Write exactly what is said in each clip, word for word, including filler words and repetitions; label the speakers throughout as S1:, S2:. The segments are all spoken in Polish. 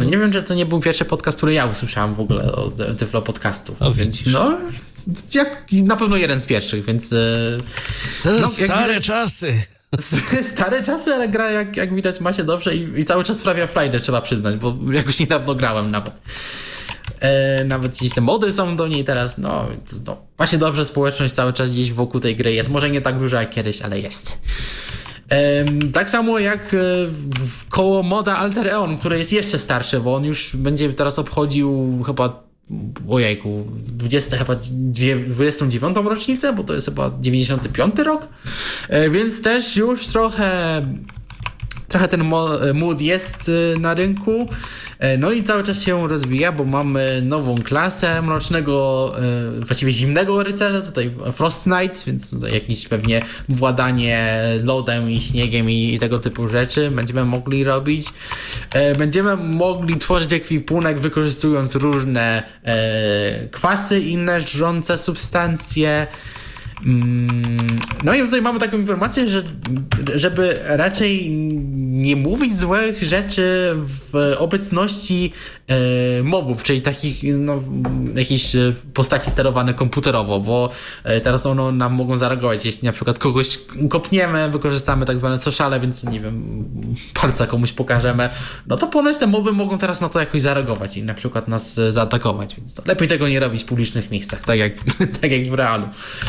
S1: nie wiem, czy to nie był pierwszy podcast, który ja usłyszałem w ogóle o Tyflo podcastu.
S2: O,
S1: więc no, jak, na pewno jeden z pierwszych, więc...
S2: No, stare widać, czasy.
S1: Stare czasy, ale gra jak, jak widać ma się dobrze i, i cały czas sprawia frajdę, trzeba przyznać, bo jakoś niedawno grałem nawet. E, nawet gdzieś te mody są do niej teraz, no więc no, właśnie dobrze, społeczność cały czas gdzieś wokół tej gry jest. Może nie tak duża jak kiedyś, ale jest. E, tak samo jak w koło moda Alter Eon, który jest jeszcze starszy, bo on już będzie teraz obchodził chyba, ojejku, dwudziestą, chyba dwudziestą dziewiątą rocznicę, bo to jest chyba dziewięćdziesiąty piąty rok, e, więc też już trochę trochę ten mood jest na rynku. No i cały czas się rozwija, bo mamy nową klasę mrocznego, właściwie zimnego rycerza, tutaj Frost Knights, więc tutaj jakieś pewnie władanie lodem i śniegiem i tego typu rzeczy będziemy mogli robić. Będziemy mogli tworzyć ekwipunek wykorzystując różne kwasy i inne żrące substancje. No i tutaj mamy taką informację, że żeby raczej nie mówić złych rzeczy w obecności e, mobów, czyli takich no, jakichś postaci sterowane komputerowo, bo e, teraz one nam mogą zareagować, jeśli na przykład kogoś kopniemy, wykorzystamy tak zwane sociale, więc nie wiem, palca komuś pokażemy, no to ponoć te moby mogą teraz na to jakoś zareagować i na przykład nas zaatakować, więc to lepiej tego nie robić w publicznych miejscach, tak jak, tak jak w realu.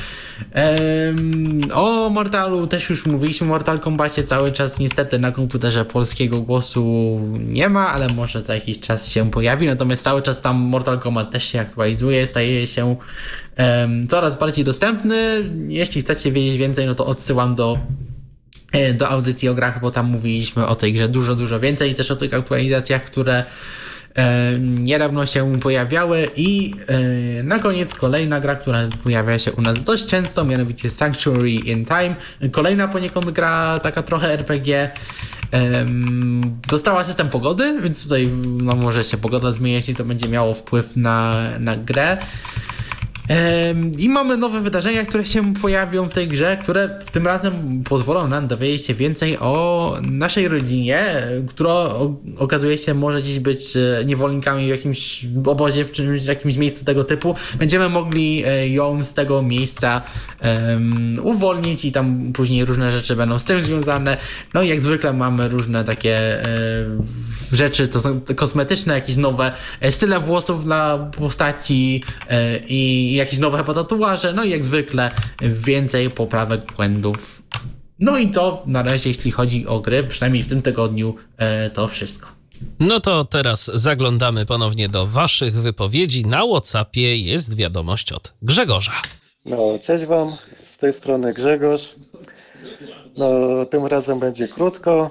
S1: Um, o Mortalu też już mówiliśmy, Mortal Kombacie cały czas niestety na komputerze polskiego głosu nie ma, ale może za jakiś czas się pojawi, natomiast cały czas tam Mortal Kombat też się aktualizuje, staje się um, coraz bardziej dostępny. Jeśli chcecie wiedzieć więcej, no to odsyłam do do audycji o grach, bo tam mówiliśmy o tej grze dużo, dużo więcej i też o tych aktualizacjach, które E, niedawno się pojawiały i e, na koniec kolejna gra, która pojawia się u nas dość często, mianowicie Sanctuary in Time. Kolejna poniekąd gra, taka trochę er pe gie. E, dostała system pogody, więc tutaj no, może się pogoda zmieniać i to będzie miało wpływ na, na grę. I mamy nowe wydarzenia, które się pojawią w tej grze, które tym razem pozwolą nam dowiedzieć się więcej o naszej rodzinie, która okazuje się może dziś być niewolnikami w jakimś obozie, w czymś, w jakimś miejscu tego typu. Będziemy mogli ją z tego miejsca um, uwolnić i tam później różne rzeczy będą z tym związane. No i jak zwykle mamy różne takie um, rzeczy, to są kosmetyczne, jakieś nowe style włosów dla postaci um, i jakieś nowe chyba tatuaże, no i jak zwykle więcej poprawek, błędów. No i to na razie, jeśli chodzi o gry, przynajmniej w tym tygodniu, e, to wszystko.
S2: No to teraz zaglądamy ponownie do waszych wypowiedzi. Na WhatsAppie jest wiadomość od Grzegorza.
S3: No, cześć wam, z tej strony Grzegorz. No, tym razem będzie krótko,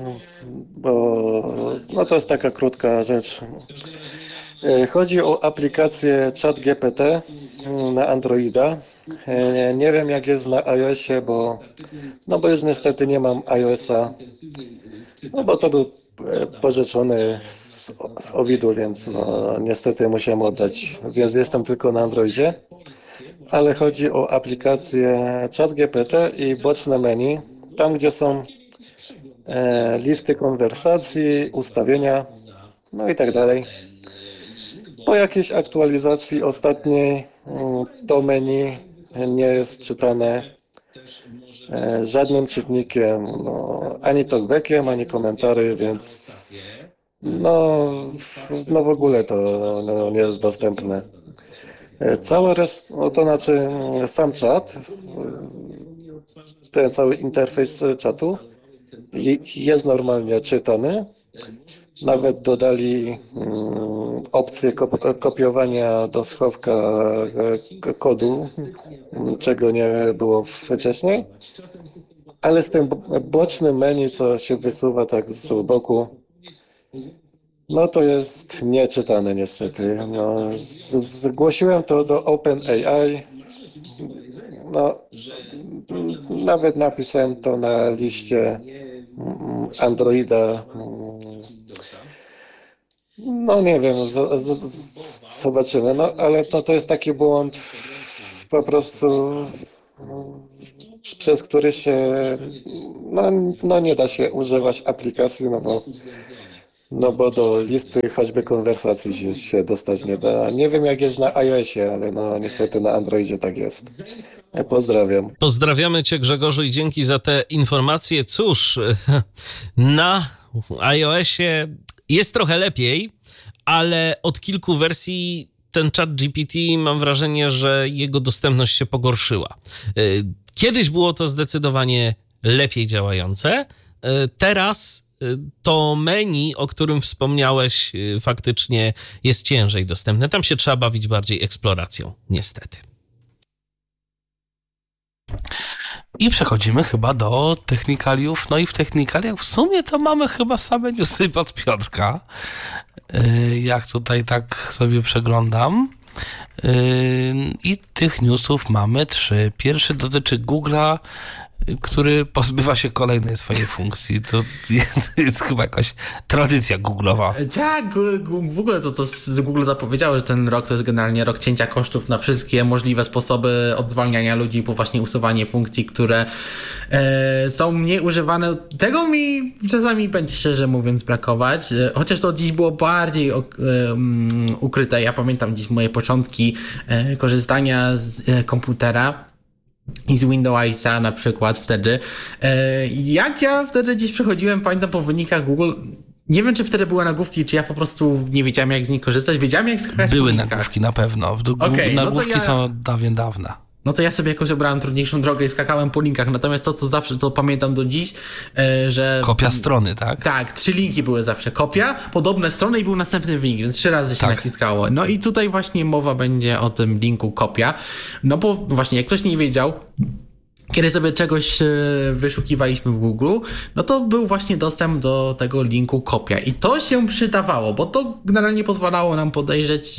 S3: bo no, to jest taka krótka rzecz. Chodzi o aplikację ChatGPT na Androida. Nie wiem jak jest na iOSie, bo no bo już niestety nie mam iOSa, no bo to był pożyczony z, z Ovidu, więc no niestety musiałem oddać, więc jestem tylko na Androidzie. Ale chodzi o aplikację ChatGPT i boczne menu, tam gdzie są e, listy konwersacji, ustawienia, no i tak dalej. Po jakiejś aktualizacji ostatniej to menu nie jest czytane żadnym czytnikiem, no, ani talkbackiem, ani komentarzy, więc no, no w ogóle to no, nie jest dostępne. Cała reszta, no to znaczy sam czat, ten cały interfejs czatu jest normalnie czytany. Nawet dodali um, opcję kop- kopiowania do schowka e, kodu, czego nie było wcześniej. Ale z tym bocznym menu, co się wysuwa tak z boku, no to jest nieczytane niestety. No, z- zgłosiłem to do OpenAI. No, nawet napisałem to na liście Androida. No nie wiem, z, z, z, zobaczymy, no ale to, to jest taki błąd po prostu, przez który się, no, no nie da się używać aplikacji, no bo No bo do listy choćby konwersacji się, się dostać nie da. Nie wiem jak jest na iOSie, ale no niestety na Androidzie tak jest. Pozdrawiam.
S2: Pozdrawiamy Cię, Grzegorzu, i dzięki za te informacje. Cóż, na iOSie jest trochę lepiej, ale od kilku wersji ten ChatGPT, mam wrażenie, że jego dostępność się pogorszyła. Kiedyś było to zdecydowanie lepiej działające. Teraz to menu, o którym wspomniałeś, faktycznie jest ciężej dostępne. Tam się trzeba bawić bardziej eksploracją, niestety.
S4: I przechodzimy chyba do technikaliów. No i w technikaliach w sumie to mamy chyba same newsy od Piotrka. Jak tutaj tak sobie przeglądam. I tych newsów mamy trzy. Pierwszy dotyczy Google'a, który pozbywa się kolejnej swojej funkcji. To jest, to jest chyba jakaś tradycja Google'owa.
S1: Tak, w ogóle to, to Google zapowiedziało, że ten rok to jest generalnie rok cięcia kosztów na wszystkie możliwe sposoby odzwalniania ludzi po właśnie usuwanie funkcji, które e, są mniej używane. Tego mi czasami będzie, szczerze mówiąc, brakować. E, chociaż to dziś było bardziej e, um, ukryte. Ja pamiętam dziś moje początki e, korzystania z e, komputera i z Windowsa na przykład wtedy. Jak ja wtedy gdzieś przechodziłem, pamiętam po wynikach Google, nie wiem czy wtedy były nagłówki, czy ja po prostu nie wiedziałem jak z nich korzystać, wiedziałem jak skakać
S4: Były
S1: po wynikach.
S4: nagłówki na pewno, Do,
S1: okay,
S4: nagłówki
S1: no ja...
S4: są od dawien dawna.
S1: No to ja sobie jakoś obrałem trudniejszą drogę i skakałem po linkach, natomiast to co zawsze, to pamiętam do dziś, że...
S4: Kopia strony, tak?
S1: Tak, trzy linki były zawsze. Kopia, podobne strony i był następny link, więc trzy razy się tak naciskało. No i tutaj właśnie mowa będzie o tym linku kopia, no bo właśnie jak ktoś nie wiedział, kiedy sobie czegoś wyszukiwaliśmy w Google, no to był właśnie dostęp do tego linku kopia. I to się przydawało, bo to generalnie pozwalało nam podejrzeć,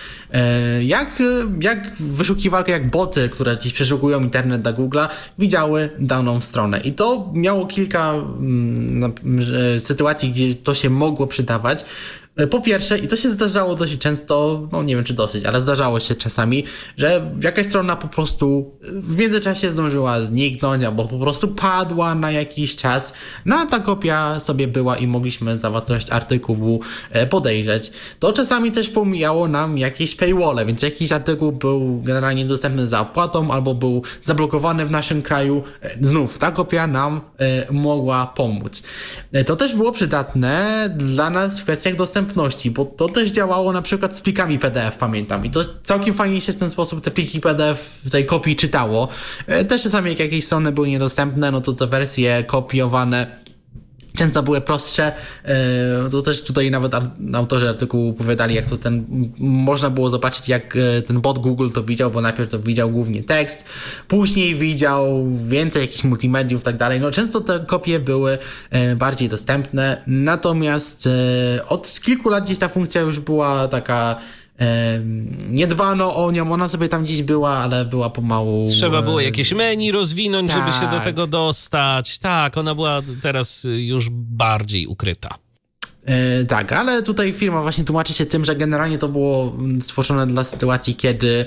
S1: jak, jak wyszukiwarki, jak boty, które dziś przeszukują internet dla Google'a, widziały daną stronę. I to miało kilka mm, sytuacji, gdzie to się mogło przydawać. Po pierwsze, i to się zdarzało dosyć często, no nie wiem czy dosyć, ale zdarzało się czasami, że jakaś strona po prostu w międzyczasie zdążyła zniknąć albo po prostu padła na jakiś czas, no a ta kopia sobie była i mogliśmy zawartość artykułu podejrzeć. To czasami też pomijało nam jakieś paywalle, więc jakiś artykuł był generalnie dostępny za opłatą albo był zablokowany w naszym kraju. Znów ta kopia nam mogła pomóc. To też było przydatne dla nas w kwestiach dostępności, bo to też działało na przykład z plikami P D F, pamiętam. I to całkiem fajnie się w ten sposób te pliki P D F w tej kopii czytało. Też czasami jak jakieś strony były niedostępne, no to te wersje kopiowane często były prostsze. To też tutaj nawet autorzy artykułu opowiadali, jak to ten można było zobaczyć, jak ten bot Google to widział, bo najpierw to widział głównie tekst, później widział więcej jakichś multimediów i tak dalej. No często te kopie były bardziej dostępne, natomiast od kilku lat gdzieś ta funkcja już była taka nie dbano o nią, ona sobie tam gdzieś była, ale była pomału...
S2: Trzeba było jakieś menu rozwinąć, tak, żeby się do tego dostać. Tak, ona była teraz już bardziej ukryta.
S1: Yy, tak, ale tutaj firma właśnie tłumaczy się tym, że generalnie to było stworzone dla sytuacji, kiedy,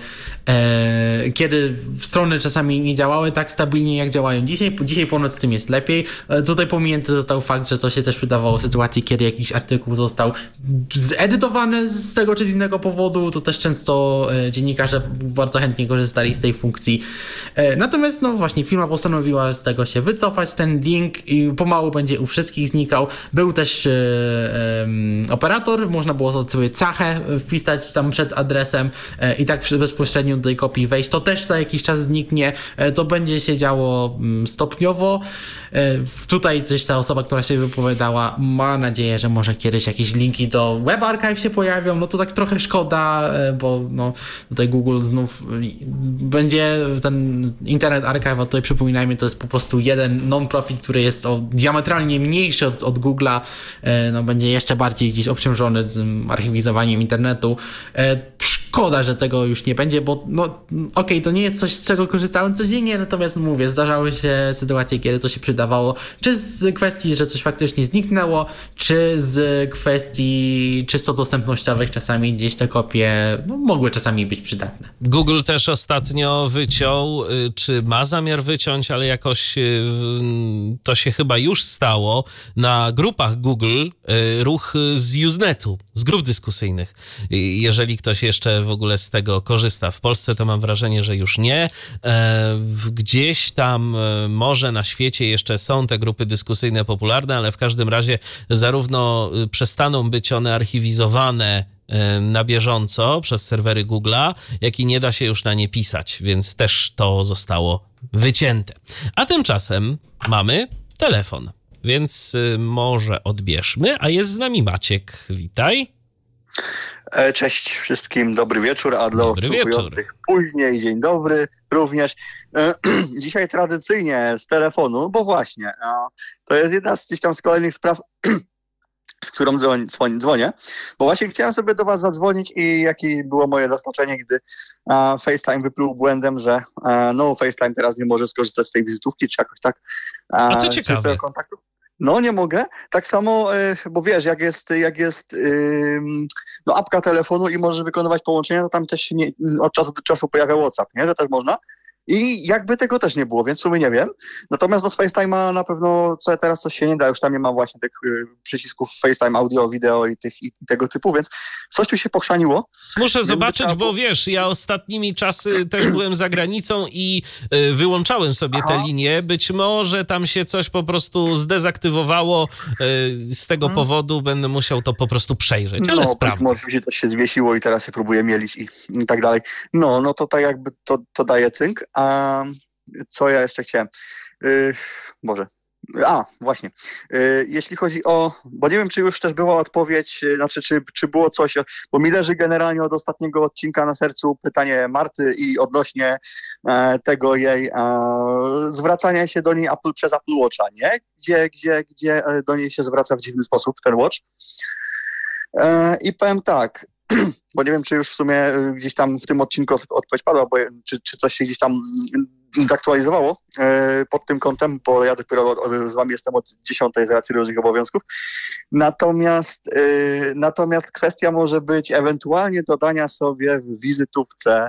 S1: e, kiedy strony czasami nie działały tak stabilnie, jak działają dzisiaj. Dzisiaj ponoć z tym jest lepiej. E, tutaj pominięty został fakt, że to się też wydawało w sytuacji, kiedy jakiś artykuł został zedytowany z tego czy z innego powodu. To też często e, dziennikarze bardzo chętnie korzystali z tej funkcji. E, natomiast no właśnie firma postanowiła z tego się wycofać, ten link i pomału będzie u wszystkich znikał. Był też e, operator, można było sobie cachę wpisać tam przed adresem i tak bezpośrednio do tej kopii wejść. To też za jakiś czas zniknie. To będzie się działo stopniowo. Tutaj coś ta osoba, która się wypowiadała, ma nadzieję, że może kiedyś jakieś linki do Web Archive się pojawią. No to tak trochę szkoda, bo no, tutaj Google znów będzie ten Internet Archive, a tutaj przypominajmy, to jest po prostu jeden non-profit, który jest o, diametralnie mniejszy od, od Google'a. No, będzie jeszcze bardziej gdzieś obciążony tym archiwizowaniem internetu. szkoda, że tego już nie będzie, bo no okej, okay, to nie jest coś, z czego korzystałem codziennie, natomiast mówię, zdarzały się sytuacje, kiedy to się przydawało, czy z kwestii, że coś faktycznie zniknęło, czy z kwestii czysto dostępnościowych, czasami gdzieś te kopie no, mogły czasami być przydatne.
S2: Google też ostatnio wyciął, czy ma zamiar wyciąć, ale jakoś to się chyba już stało, na grupach Google ruch z Usenetu, z grup dyskusyjnych. Jeżeli ktoś jeszcze w ogóle z tego korzysta. W Polsce to mam wrażenie, że już nie. Gdzieś tam może na świecie jeszcze są te grupy dyskusyjne popularne, ale w każdym razie zarówno przestaną być one archiwizowane na bieżąco przez serwery Google'a, jak i nie da się już na nie pisać, więc też to zostało wycięte. A tymczasem mamy telefon, więc może odbierzmy, a jest z nami Maciek. Witaj.
S5: Cześć wszystkim, dobry wieczór, a dla
S2: Dobry
S5: odsłuchujących
S2: wieczór.
S5: później, dzień dobry również. Dzisiaj tradycyjnie z telefonu, bo właśnie, to jest jedna z gdzieś tam z kolejnych spraw, z którą dzwonię, dzwonię, bo właśnie chciałem sobie do was zadzwonić i jakie było moje zaskoczenie, gdy a, FaceTime wypluł błędem, że a, no FaceTime teraz nie może skorzystać z tej wizytówki, czy jakoś tak. A,
S2: A co
S5: czy z
S2: ciekawe.
S5: tego kontaktu. No nie mogę. Tak samo, y, bo wiesz, jak jest, jak jest y, no, apka telefonu i możesz wykonywać połączenia, to tam też się nie, od czasu do czasu pojawia WhatsApp, nie? Że też można. I jakby tego też nie było, więc w sumie nie wiem. Natomiast no z FaceTime'a na pewno co teraz coś się nie da, już tam nie ma właśnie tych y, przycisków FaceTime, audio, wideo i, tych, i, i tego typu, więc coś tu się pochrzaniło.
S2: Muszę
S5: Więc
S2: zobaczyć,
S5: trzeba...
S2: bo wiesz, ja ostatnimi czasy też byłem za granicą i y, wyłączałem sobie te
S5: Aha.
S2: linie. Być może tam się coś po prostu zdezaktywowało. Y, z tego
S5: Hmm.
S2: powodu będę musiał to po prostu przejrzeć, ale
S5: no,
S2: sprawdzę.
S5: może się to się zwiesiło i teraz się próbuje mielić i, i tak dalej. No, no to tak jakby to, to daje cynk. A co ja jeszcze chciałem? Yy, Boże. A, właśnie. Yy, jeśli chodzi o... Bo nie wiem, czy już też była odpowiedź, yy, znaczy, czy, czy było coś, bo mi leży generalnie od ostatniego odcinka na sercu pytanie Marty i odnośnie e, tego jej e, zwracania się do niej Apple, przez Apple Watcha, nie? Gdzie, gdzie, gdzie do niej się zwraca w dziwny sposób ten Watch. E, I powiem tak, bo nie wiem, czy już w sumie gdzieś tam w tym odcinku odpowiedź padła, bo czy, czy coś się gdzieś tam zaktualizowało e, pod tym kątem, bo ja dopiero z wami jestem od dziesiątej z racji różnych obowiązków. Natomiast, e, natomiast kwestia może być ewentualnie dodania sobie w wizytówce,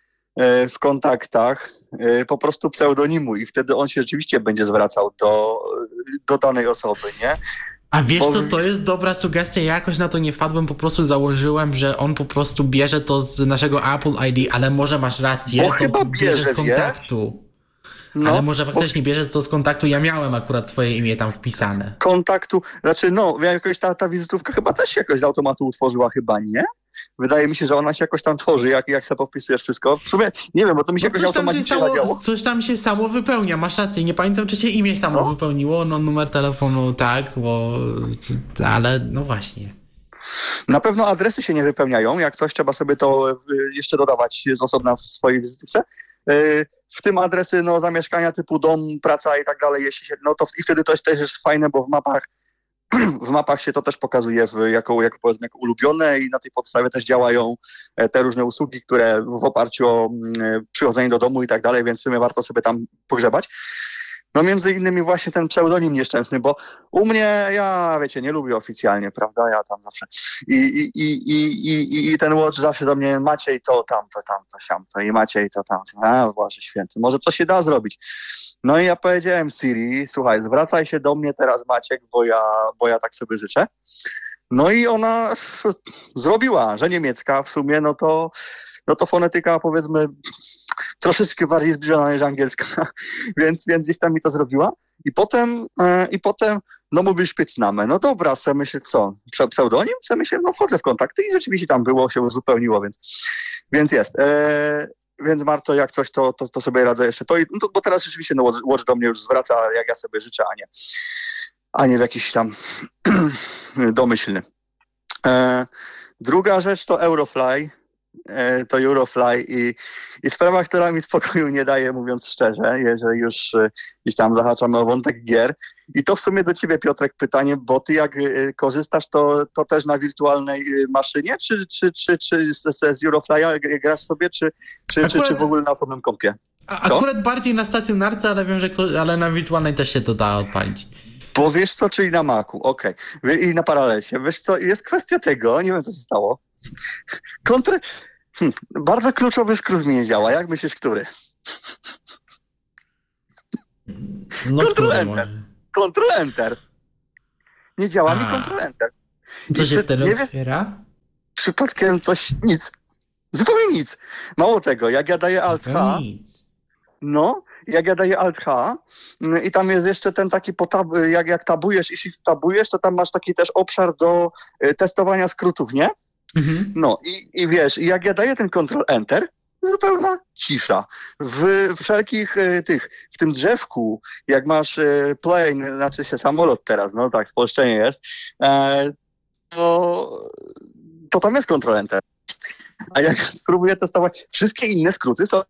S5: e, w kontaktach e, po prostu pseudonimu i wtedy on się rzeczywiście będzie zwracał do, do danej osoby, nie?
S1: A wiesz
S5: Bo-
S1: co, to jest dobra sugestia, ja jakoś na to nie wpadłem, po prostu założyłem, że on po prostu bierze to z naszego Apple I D, ale może masz rację,
S5: Bo
S1: to
S5: chyba
S1: bierze
S5: bierze,
S1: z kontaktu.
S5: No,
S1: ale może
S5: bo-
S1: faktycznie bierze to z kontaktu, ja miałem akurat swoje imię tam wpisane.
S5: kontaktu, znaczy no, jakoś ta, ta wizytówka chyba też się jakoś z automatu utworzyła chyba, nie? Wydaje mi się, że ona się jakoś tam tworzy, jak, jak sobie powpisujesz wszystko. W sumie, nie wiem, bo to mi się
S1: No
S5: jakoś
S1: coś, tam się
S5: automatycznie
S1: samo,
S5: nagiało.
S1: coś tam się samo wypełnia, masz rację, nie pamiętam, czy się imię samo
S5: No.
S1: wypełniło, no numer telefonu tak, bo... ale no właśnie.
S5: Na pewno adresy się nie wypełniają, jak coś trzeba sobie to y, jeszcze dodawać z osobna w swojej wizytówce. Y, W tym adresy no, zamieszkania typu dom, praca i tak dalej, jeśli się, no to i wtedy to jest też jest fajne, bo w mapach w mapach się to też pokazuje w, jako, jako, powiedzmy, jako ulubione i na tej podstawie też działają e, te różne usługi, które w oparciu o mm, przychodzenie do domu i tak dalej, więc w sumie warto sobie tam pogrzebać. No między innymi właśnie ten pseudonim nieszczęsny, bo u mnie, ja wiecie, nie lubię oficjalnie, prawda, ja tam zawsze i, i, i, i, i, i ten Watch zawsze do mnie Maciej to tamto, tamto, siamto i Maciej to tamto, a Boże Święty, może coś się da zrobić. No i ja powiedziałem Siri, słuchaj, zwracaj się do mnie teraz Maciek, bo ja, bo ja tak sobie życzę. No i ona f, zrobiła, że niemiecka w sumie, no to, no to fonetyka powiedzmy troszeczkę bardziej zbliżona niż angielska, więc, więc gdzieś tam mi to zrobiła. I potem, e, i potem no mówisz Spitzname. No dobra, se myślę co, Pse- pseudonim? Se myślę, no wchodzę w kontakty i rzeczywiście tam było, się uzupełniło, więc, więc jest. E, więc Marto, jak coś, to, to, to sobie radzę jeszcze. To, i- no to, bo teraz rzeczywiście no, Watch, Watch do mnie już zwraca, jak ja sobie życzę, a nie, a nie w jakiś tam domyślny. E, druga rzecz to Eurofly. e, to Eurofly i, i sprawa, która mi spokoju nie daje, mówiąc szczerze, jeżeli już e, gdzieś tam zahaczamy o wątek gier. I to w sumie do ciebie, Piotrek, pytanie, bo ty jak e, korzystasz, to, to też na wirtualnej e, maszynie, czy, czy, czy, czy z, z Eurofly'a grasz sobie, czy, czy,
S1: Akurat...
S5: czy, czy w ogóle na osobnym kompie?
S1: A, akurat bardziej na stacjonarce, ale wiem, że kto, ale na wirtualnej też się to da odpalić.
S5: Bo wiesz co, czyli na Macu, okej. Okay. I na Parallelsie. Wiesz co, jest kwestia tego, nie wiem co się stało. Kontr... Hm, bardzo kluczowy skrót mi nie działa. Jak myślisz, który?
S1: No,
S5: Control Enter. Control Enter. Nie działa A. mi Control Enter.
S1: Co
S5: I
S1: się
S5: czy,
S1: wtedy
S5: nie
S1: otwiera?
S5: Wiesz, przypadkiem coś, nic. Zupełnie nic. Mało tego, jak ja daję Alt H, no, jak ja daję Alt H i tam jest jeszcze ten taki, potab, jak, jak tabujesz i shift tabujesz, to tam masz taki też obszar do y, testowania skrótów, nie? Mhm. No i, i wiesz, jak ja daję ten Ctrl Enter, zupełna cisza. W wszelkich y, tych, w tym drzewku, jak masz y, plane, znaczy się samolot teraz, no tak, spolszczenie jest, e, to, to tam jest Ctrl Enter. A jak spróbuję testować, wszystkie inne skróty są.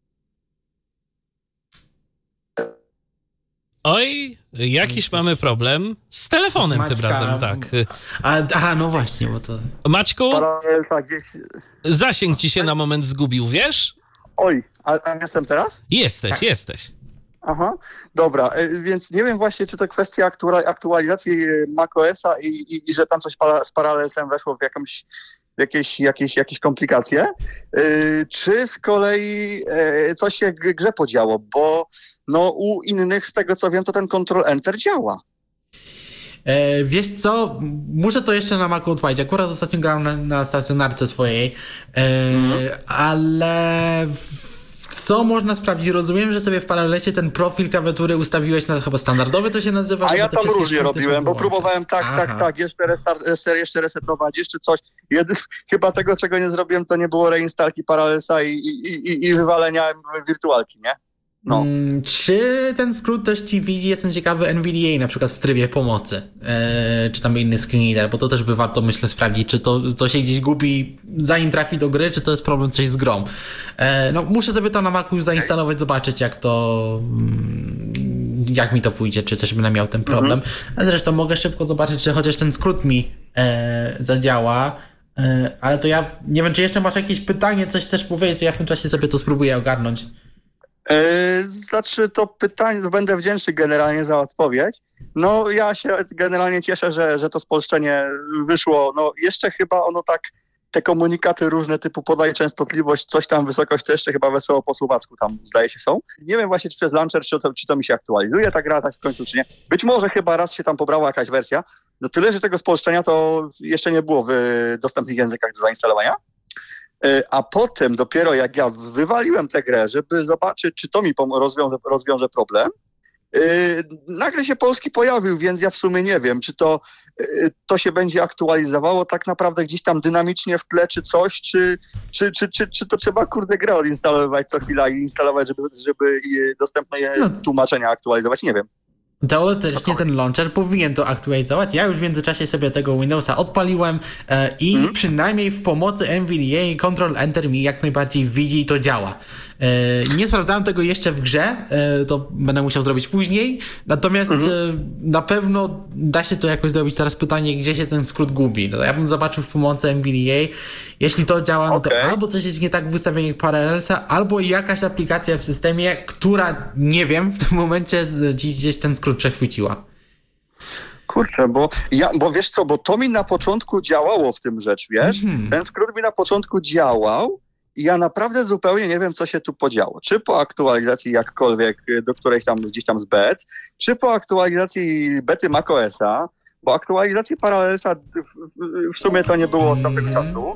S2: Oj, jakiś mamy problem z telefonem
S1: Maćka,
S2: tym razem, tak.
S1: A, aha, no właśnie, bo to...
S2: Maćku,
S5: Paralelka gdzieś...
S2: zasięg ci się na moment zgubił, wiesz?
S5: Oj, a, a jestem teraz?
S2: Jesteś, jesteś.
S5: Aha, dobra, więc nie wiem właśnie, czy to kwestia aktualizacji macOSa i, i, i że tam coś para, z Parallelsem weszło w jakąś jakieś, jakieś, jakieś komplikacje, yy, czy z kolei yy, coś się grze podziało, bo no, u innych, z tego co wiem, to ten Ctrl Enter działa.
S1: E, wiesz co, muszę to jeszcze na Macu odpalić. Akurat ostatnio grałem na, na stacjonarce swojej, e, mm. ale co można sprawdzić? Rozumiem, że sobie w Parallelsie ten profil klawiatury ustawiłeś na chyba standardowy, to się nazywa.
S5: A ja tam różnie robiłem, bo próbowałem tak,
S1: Aha.
S5: tak, tak, jeszcze, restart, jeszcze resetować, jeszcze coś. Jedy, chyba tego, czego nie zrobiłem, to nie było reinstalki Parallelsa i, i, i, i wywalenia wirtualki, nie? No.
S1: Hmm, czy ten skrót też ci widzi, jestem ciekawy, N V D A na przykład w trybie pomocy, eee, czy tam inny screen reader, bo to też by warto, myślę, sprawdzić, czy to, to się gdzieś gubi zanim trafi do gry, czy to jest problem coś z grą. Eee, no muszę sobie to na Macu już zainstalować, zobaczyć jak to, jak mi to pójdzie, czy coś będę miał ten problem. Mhm. A zresztą mogę szybko zobaczyć, czy chociaż ten skrót mi e, zadziała, e, ale to ja nie wiem, czy jeszcze masz jakieś pytanie, coś chcesz powiedzieć, to ja w tym czasie sobie to spróbuję ogarnąć.
S5: Znaczy to pytanie, to będę wdzięczny generalnie za odpowiedź. No ja się generalnie cieszę, że, że to spolszczenie wyszło. No jeszcze chyba ono tak, te komunikaty różne typu podaj częstotliwość, coś tam wysokość, to jeszcze chyba wesoło po słowacku tam zdaje się są. Nie wiem właśnie czy przez launcher, czy to, czy to mi się aktualizuje ta gra tak w końcu, czy nie. Być może chyba raz się tam pobrała jakaś wersja. No tyle, że tego spolszczenia to jeszcze nie było w dostępnych językach do zainstalowania. A potem dopiero jak ja wywaliłem tę grę, żeby zobaczyć, czy to mi rozwiąże, rozwiąże problem, yy, nagle się polski pojawił, więc ja w sumie nie wiem, czy to, yy, to się będzie aktualizowało tak naprawdę gdzieś tam dynamicznie w tle, czy coś, czy, czy, czy, czy, czy to trzeba, kurde, grę odinstalować co chwila i instalować, żeby, żeby dostępne no. tłumaczenia aktualizować, nie wiem.
S1: Teoretycznie ten launcher powinien to aktualizować. Ja już w międzyczasie sobie tego Windowsa odpaliłem e, i mm. przynajmniej w pomocy N V D A Ctrl Enter mi jak najbardziej widzi i to działa. E, nie sprawdzałem tego jeszcze w grze, e, to będę musiał zrobić później, natomiast mm. e, na pewno da się to jakoś zrobić. Teraz pytanie, gdzie się ten skrót gubi. No, ja bym zobaczył w pomocy N V D A. Jeśli to działa, no to okay. albo coś jest nie tak w ustawieniach Parallelsa, albo jakaś aplikacja w systemie, która, nie wiem, w tym momencie gdzieś, gdzieś ten skrót przechwyciła.
S5: Kurczę, bo, ja, bo wiesz co, bo to mi na początku działało w tym rzecz, wiesz? Mm-hmm. Ten skrót mi na początku działał i ja naprawdę zupełnie nie wiem, co się tu podziało. Czy po aktualizacji jakkolwiek do którejś tam gdzieś tam z bet, czy po aktualizacji bety macOSa, bo aktualizacji Parallelsa w, w, w sumie to nie było od tamtego czasu,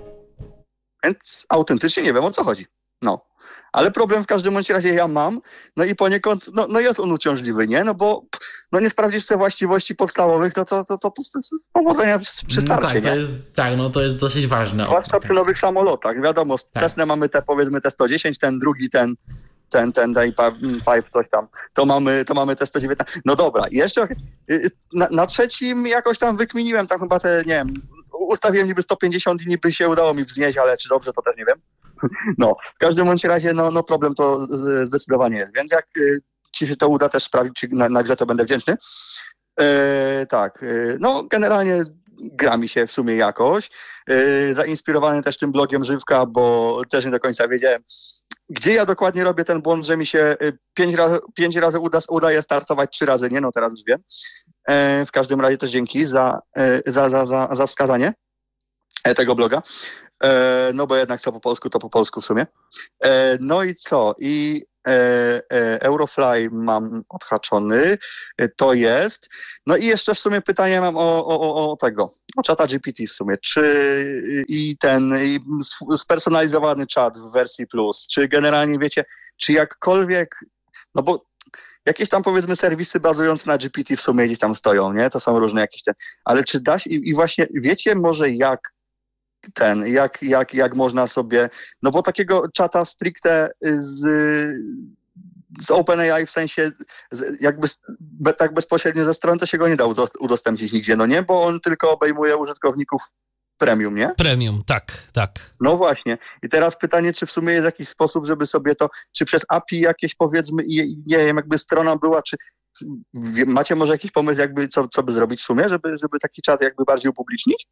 S5: więc autentycznie nie wiem, o co chodzi. No. Ale problem w każdym bądź razie ja mam, no i poniekąd, no, no jest on uciążliwy, nie? No bo no nie sprawdzisz sobie właściwości podstawowych, to to, to, to, to, to powodzenia przy starcie,
S1: no tak,
S5: nie?
S1: To jest, tak, no to jest dosyć ważne.
S5: Zwłaszcza przy nowych samolotach, wiadomo, z tak. Cessna mamy te, powiedzmy, te sto dziesięć, ten drugi, ten, ten, ten, ten pipe, coś tam, to mamy, to mamy te sto dziewiętnaście. No dobra, jeszcze na, na trzecim jakoś tam wykminiłem, tam chyba te, nie wiem, ustawiłem niby sto pięćdziesiąt i niby się udało mi wznieść, ale czy dobrze, to też nie wiem. No, w każdym bądź razie, no, no problem to zdecydowanie jest, więc jak ci się to uda też sprawdzić, czy na, na grze, to będę wdzięczny. E, tak, e, no generalnie gra mi się w sumie jakoś. E, zainspirowany też tym blogiem Żywka, bo też nie do końca wiedziałem, gdzie ja dokładnie robię ten błąd, że mi się pięć razy, pięć razy uda, udaje startować, trzy razy nie, no teraz już wiem. E, w każdym razie też dzięki za, e, za, za, za, za wskazanie tego bloga. E, no bo jednak co po polsku, to po polsku w sumie. E, no i co? I e, e, Eurofly mam odhaczony, e, to jest. No i jeszcze w sumie pytanie mam o, o, o tego, o czata G P T w sumie. Czy i ten i spersonalizowany czat w wersji plus, czy generalnie wiecie, czy jakkolwiek, no bo jakieś tam powiedzmy serwisy bazujące na G P T w sumie gdzieś tam stoją, nie? To są różne jakieś te, ale czy da się, i, i właśnie wiecie może jak ten, jak, jak, jak można sobie, no bo takiego czata stricte z, z OpenAI w sensie z, jakby be, tak bezpośrednio ze strony to się go nie da udostępnić nigdzie, no nie, bo on tylko obejmuje użytkowników premium, nie?
S2: Premium, tak, tak.
S5: No właśnie. I teraz pytanie, czy w sumie jest jakiś sposób, żeby sobie to, czy przez A P I jakieś powiedzmy, nie wiem, jakby strona była, czy macie może jakiś pomysł, jakby co, co by zrobić w sumie, żeby, żeby taki czat jakby bardziej upublicznić?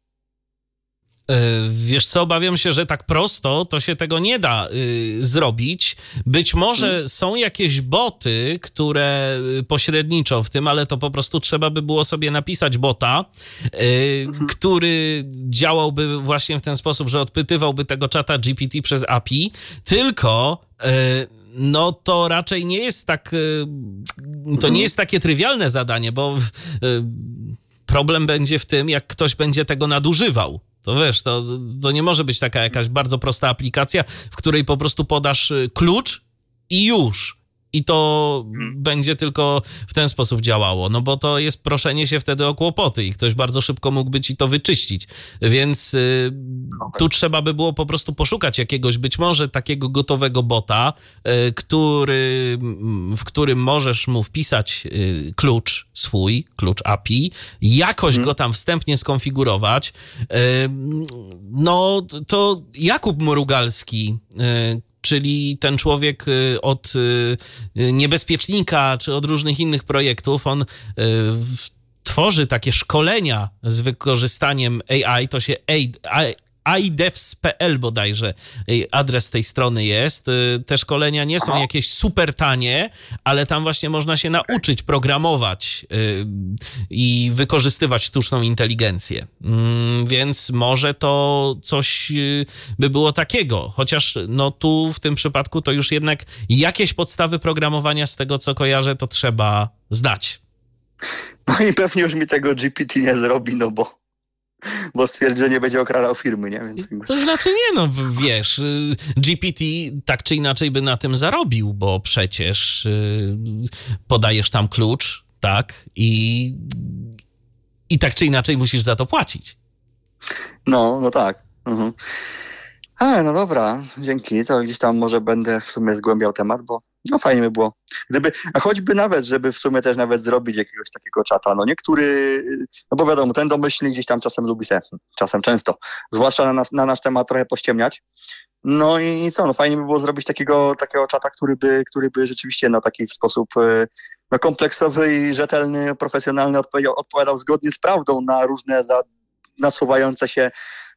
S2: Wiesz co, obawiam się, że tak prosto to się tego nie da y, zrobić. Być może hmm. są jakieś boty, które pośredniczą w tym, ale to po prostu trzeba by było sobie napisać bota, y, hmm. który działałby właśnie w ten sposób, że odpytywałby tego czata G P T przez A P I, tylko... Y, no to raczej nie jest tak, to nie jest takie trywialne zadanie, bo problem będzie w tym, jak ktoś będzie tego nadużywał. To wiesz, to, to nie może być taka jakaś bardzo prosta aplikacja, w której po prostu podasz klucz i już. I to hmm. będzie tylko w ten sposób działało, no bo to jest proszenie się wtedy o kłopoty i ktoś bardzo szybko mógłby ci to wyczyścić, więc y, tu trzeba by było po prostu poszukać jakiegoś być może takiego gotowego bota, y, który, w którym możesz mu wpisać y, klucz swój, klucz A P I, jakoś hmm. go tam wstępnie skonfigurować. Y, no to Jakub Mrugalski, y, czyli ten człowiek od Niebezpiecznika, czy od różnych innych projektów, on tworzy takie szkolenia z wykorzystaniem A I, to się i devs kropka p l bodajże adres tej strony jest. Te szkolenia nie są jakieś super tanie, ale tam właśnie można się nauczyć programować i wykorzystywać sztuczną inteligencję. Więc może to coś by było takiego. Chociaż no tu w tym przypadku to już jednak jakieś podstawy programowania z tego, co kojarzę, to trzeba znać.
S5: No i pewnie już mi tego G P T nie zrobi, no bo bo stwierdzi, że nie będzie okradał firmy, nie? Więc...
S2: To znaczy nie, no wiesz, G P T tak czy inaczej by na tym zarobił, bo przecież podajesz tam klucz, tak? I, i tak czy inaczej musisz za to płacić.
S5: No, no tak. Mhm. A, no dobra, dzięki. To gdzieś tam może będę w sumie zgłębiał temat, bo no fajnie by było. Gdyby, a choćby nawet, żeby w sumie też nawet zrobić jakiegoś takiego czata, no niektóry, no bo wiadomo, ten domyślny gdzieś tam czasem lubi się, czasem często, zwłaszcza na, nas, na nasz temat trochę pościemniać. No i co, no fajnie by było zrobić takiego, takiego czata, który by, który by rzeczywiście na taki sposób no, kompleksowy i rzetelny, profesjonalny odpowiadał, odpowiadał zgodnie z prawdą na różne za, nasuwające się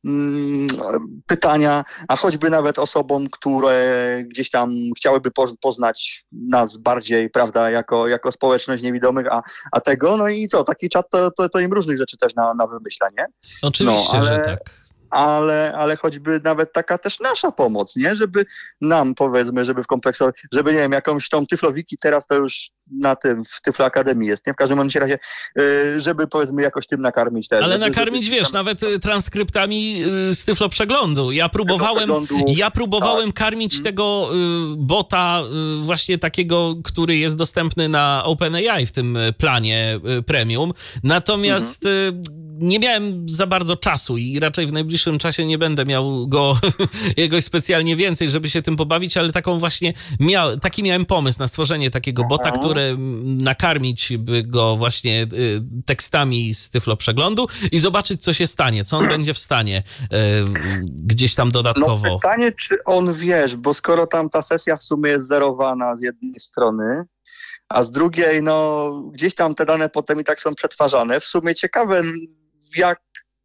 S5: pytania, a choćby nawet osobom, które gdzieś tam chciałyby poznać nas bardziej, prawda, jako, jako społeczność niewidomych, a, a tego, no i co, taki czat to, to, to im różnych rzeczy też na, na wymyśla, nie?
S2: Oczywiście,
S5: no, ale,
S2: że tak.
S5: Ale, ale choćby nawet taka też nasza pomoc, nie? Żeby nam, powiedzmy, żeby w kompleksowej, żeby, nie wiem, jakąś tą Tyflowiki, teraz to już na tym, w Tyflo Akademii jest, nie? W każdym razie, żeby, powiedzmy, jakoś tym nakarmić też.
S2: Ale
S5: żeby,
S2: nakarmić, żeby, wiesz, tam... nawet transkryptami z Tyflo Przeglądu. Ja próbowałem, ja próbowałem tak. karmić hmm. tego bota właśnie takiego, który jest dostępny na OpenAI w tym planie premium. Natomiast hmm. nie miałem za bardzo czasu i raczej w najbliższym czasie nie będę miał go jakoś specjalnie więcej, żeby się tym pobawić, ale taką właśnie miał, taki miałem pomysł na stworzenie takiego bota, który nakarmić by go właśnie tekstami z Tyflo Przeglądu i zobaczyć, co się stanie, co on będzie w stanie gdzieś tam dodatkowo.
S5: No pytanie, czy on, wiesz, bo skoro tam ta sesja w sumie jest zerowana z jednej strony, a z drugiej, no, gdzieś tam te dane potem i tak są przetwarzane. W sumie ciekawe, w jak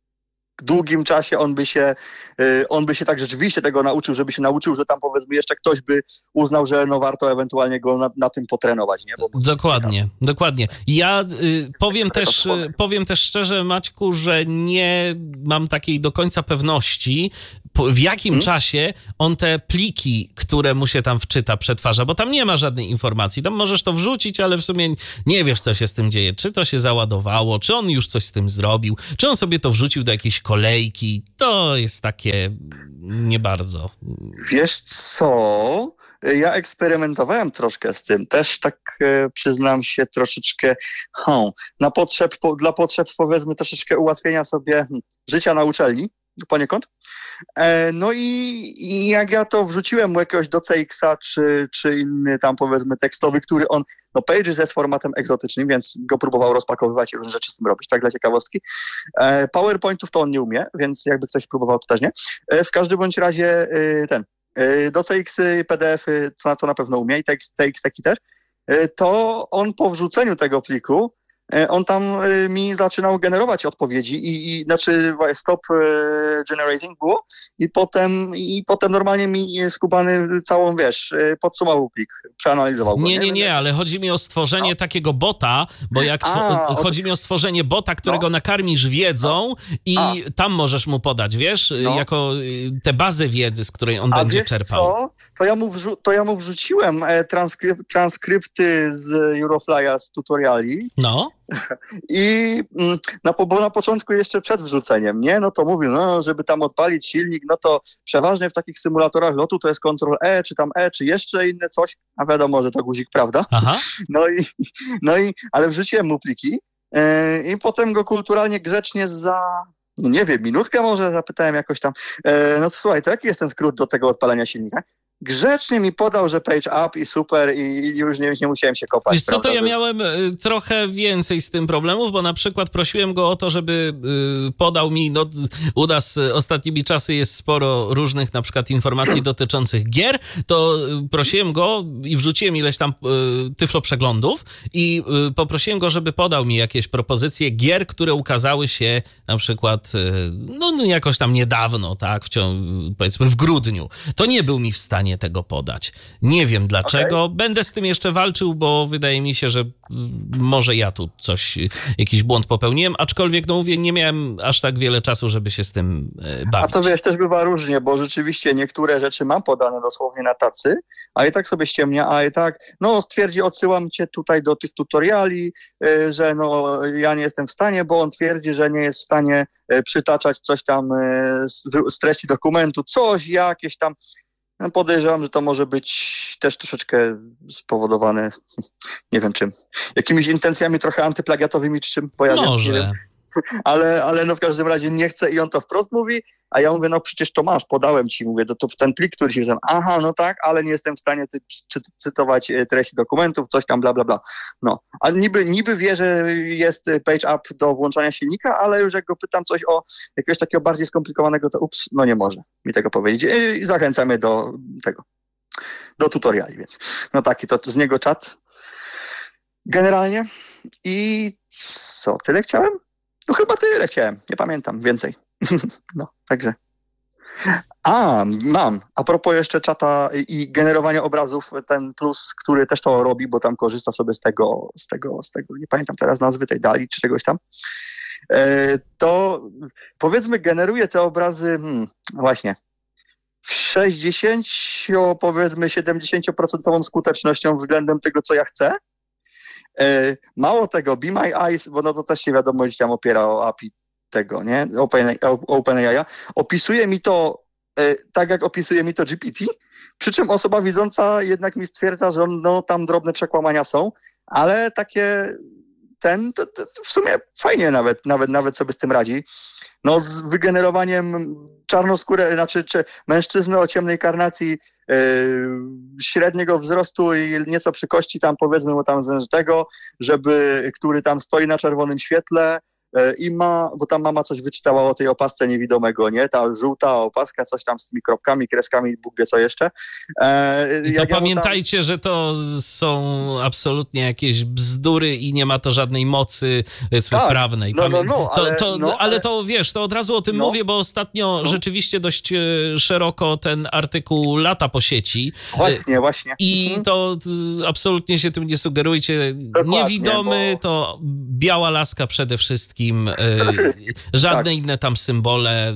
S5: długim czasie on by się, on by się tak rzeczywiście tego nauczył, żeby się nauczył, że tam powiedzmy jeszcze ktoś by uznał, że no warto ewentualnie go na, na tym potrenować, nie? Bo
S2: dokładnie,
S5: ciekawe.
S2: dokładnie. Ja y, powiem też, y, powiem też szczerze, Maćku, że nie mam takiej do końca pewności, po, w jakim hmm? czasie on te pliki, które mu się tam wczyta, przetwarza, bo tam nie ma żadnej informacji. Tam możesz to wrzucić, ale w sumie nie wiesz, co się z tym dzieje. Czy to się załadowało, czy on już coś z tym zrobił, czy on sobie to wrzucił do jakiejś kolejki. To jest takie nie bardzo.
S5: Wiesz co? Ja eksperymentowałem troszkę z tym. Też tak e, przyznam się troszeczkę hmm, na potrzeb, po, dla potrzeb powiedzmy troszeczkę ułatwienia sobie hmm, życia na uczelni poniekąd. E, no i, i jak ja to wrzuciłem mu jakiegoś do C X a czy, czy inny tam powiedzmy tekstowy, który on, no Pages jest formatem egzotycznym, więc go próbował rozpakowywać i różne rzeczy z tym robić, tak dla ciekawostki. E, PowerPointów to on nie umie, więc jakby ktoś próbował, to też nie. E, w każdym bądź razie e, ten, e, do C X y, P D F y, to, to na pewno umie i T X taki też. E, to on po wrzuceniu tego pliku on tam y, mi zaczynał generować odpowiedzi i, i znaczy stop y, generating było i potem, i potem normalnie mi skubany całą, wiesz, y, podsumował plik, przeanalizował go.
S2: Nie, nie, nie, ale chodzi mi o stworzenie no. takiego bota, bo jak A, two- chodzi mi o stworzenie bota, którego no. nakarmisz wiedzą no. i A. tam możesz mu podać, wiesz, no. jako y, tę bazę wiedzy, z której on
S5: A
S2: będzie
S5: wiesz
S2: czerpał.
S5: Co? To ja mu, wrzu- to ja mu wrzuciłem e, transkryp- transkrypty z Eurofly'a z tutoriali.
S2: No.
S5: I na, bo na początku jeszcze przed wrzuceniem, nie? No to mówił, no żeby tam odpalić silnik, no to przeważnie w takich symulatorach lotu to jest Ctrl E, czy tam E, czy jeszcze inne coś, a wiadomo, że to guzik, prawda? Aha. No i, no i, ale wrzuciłem mu pliki yy, i potem go kulturalnie, grzecznie za, no nie wiem, minutkę może zapytałem jakoś tam, yy, no to słuchaj, to jaki jest ten skrót do tego odpalenia silnika? Grzecznie mi podał, że page up i super i już nie, nie musiałem się kopać.
S2: Wiesz co, to ja miałem y, trochę więcej z tym problemów, bo na przykład prosiłem go o to, żeby y, podał mi, no u nas y, ostatnimi czasy jest sporo różnych na przykład informacji dotyczących gier, to y, prosiłem go i wrzuciłem ileś tam y, Tyflo Przeglądów i y, poprosiłem go, żeby podał mi jakieś propozycje gier, które ukazały się na przykład y, no, no jakoś tam niedawno, tak, w ciągu, powiedzmy w grudniu. To nie był mi w stanie tego podać. Nie wiem dlaczego. Okay. Będę z tym jeszcze walczył, bo wydaje mi się, że może ja tu coś, jakiś błąd popełniłem, aczkolwiek, no mówię, nie miałem aż tak wiele czasu, żeby się z tym bawić.
S5: A to wiesz, też bywa różnie, bo rzeczywiście niektóre rzeczy mam podane dosłownie na tacy, a i tak sobie ściemnia, a i tak, no stwierdzi, odsyłam cię tutaj do tych tutoriali, że no ja nie jestem w stanie, bo on twierdzi, że nie jest w stanie przytaczać coś tam z treści dokumentu, coś, jakieś tam. Podejrzewam, że to może być też troszeczkę spowodowane, nie wiem czym, jakimiś intencjami trochę antyplagiatowymi czy czym, bo ja
S2: może.
S5: Wiem, nie wiem. Ale, ale no w każdym razie nie chce i on to wprost mówi, a ja mówię, no przecież to masz, podałem ci, mówię, to, to ten plik, który ci wziąłem, aha, no tak, ale nie jestem w stanie ty, czy, cytować treści dokumentów, coś tam, bla, bla, bla. No, a niby, niby wie, że jest page up do włączania silnika, ale już jak go pytam coś o jakiegoś takiego bardziej skomplikowanego, to ups, no nie może mi tego powiedzieć i zachęcamy do tego, do tutoriali, więc no taki to z niego czat generalnie i co, tyle chciałem? No chyba tyle chciałem, nie pamiętam, więcej. No, także. A, mam. A propos jeszcze czata i generowania obrazów, ten plus, który też to robi, bo tam korzysta sobie z tego, z tego, z tego, nie pamiętam teraz nazwy tej dali, czy czegoś tam, to powiedzmy generuje te obrazy, hmm, właśnie, w sześćdziesiąt, powiedzmy siedemdziesiąt procent skutecznością względem tego, co ja chcę. Mało tego, Be My Eyes, bo no to też się wiadomo, gdzieś tam opiera o A P I tego, nie? OpenAI. Opisuje mi to e, tak, jak opisuje mi to G P T, przy czym osoba widząca jednak mi stwierdza, że no tam drobne przekłamania są, ale takie ten to, to w sumie fajnie nawet, nawet, nawet sobie z tym radzi. No z wygenerowaniem czarnoskóre, znaczy czy mężczyzny o ciemnej karnacji yy, średniego wzrostu i nieco przy kości tam powiedzmy mu tam z tego, żeby, który tam stoi na czerwonym świetle i ma, bo tam mama coś wyczytała o tej opasce niewidomego, nie? Ta żółta opaska, coś tam z tymi kropkami, kreskami, Bóg wie co jeszcze. E,
S2: I to
S5: ja
S2: pamiętajcie,
S5: tam...
S2: że to są absolutnie jakieś bzdury i nie ma to żadnej mocy, powiedzmy,
S5: tak,
S2: prawnej.
S5: No, no, no,
S2: to,
S5: ale,
S2: to,
S5: no,
S2: ale to wiesz, to od razu o tym
S5: no,
S2: mówię, bo ostatnio
S5: no.
S2: rzeczywiście dość szeroko ten artykuł lata po sieci.
S5: Właśnie, właśnie.
S2: I
S5: mhm.
S2: to absolutnie się tym nie sugerujcie.
S5: Dokładnie,
S2: Niewidomy
S5: bo...
S2: to biała laska przede wszystkim.
S5: wszystkim.
S2: Żadne
S5: tak.
S2: inne tam symbole,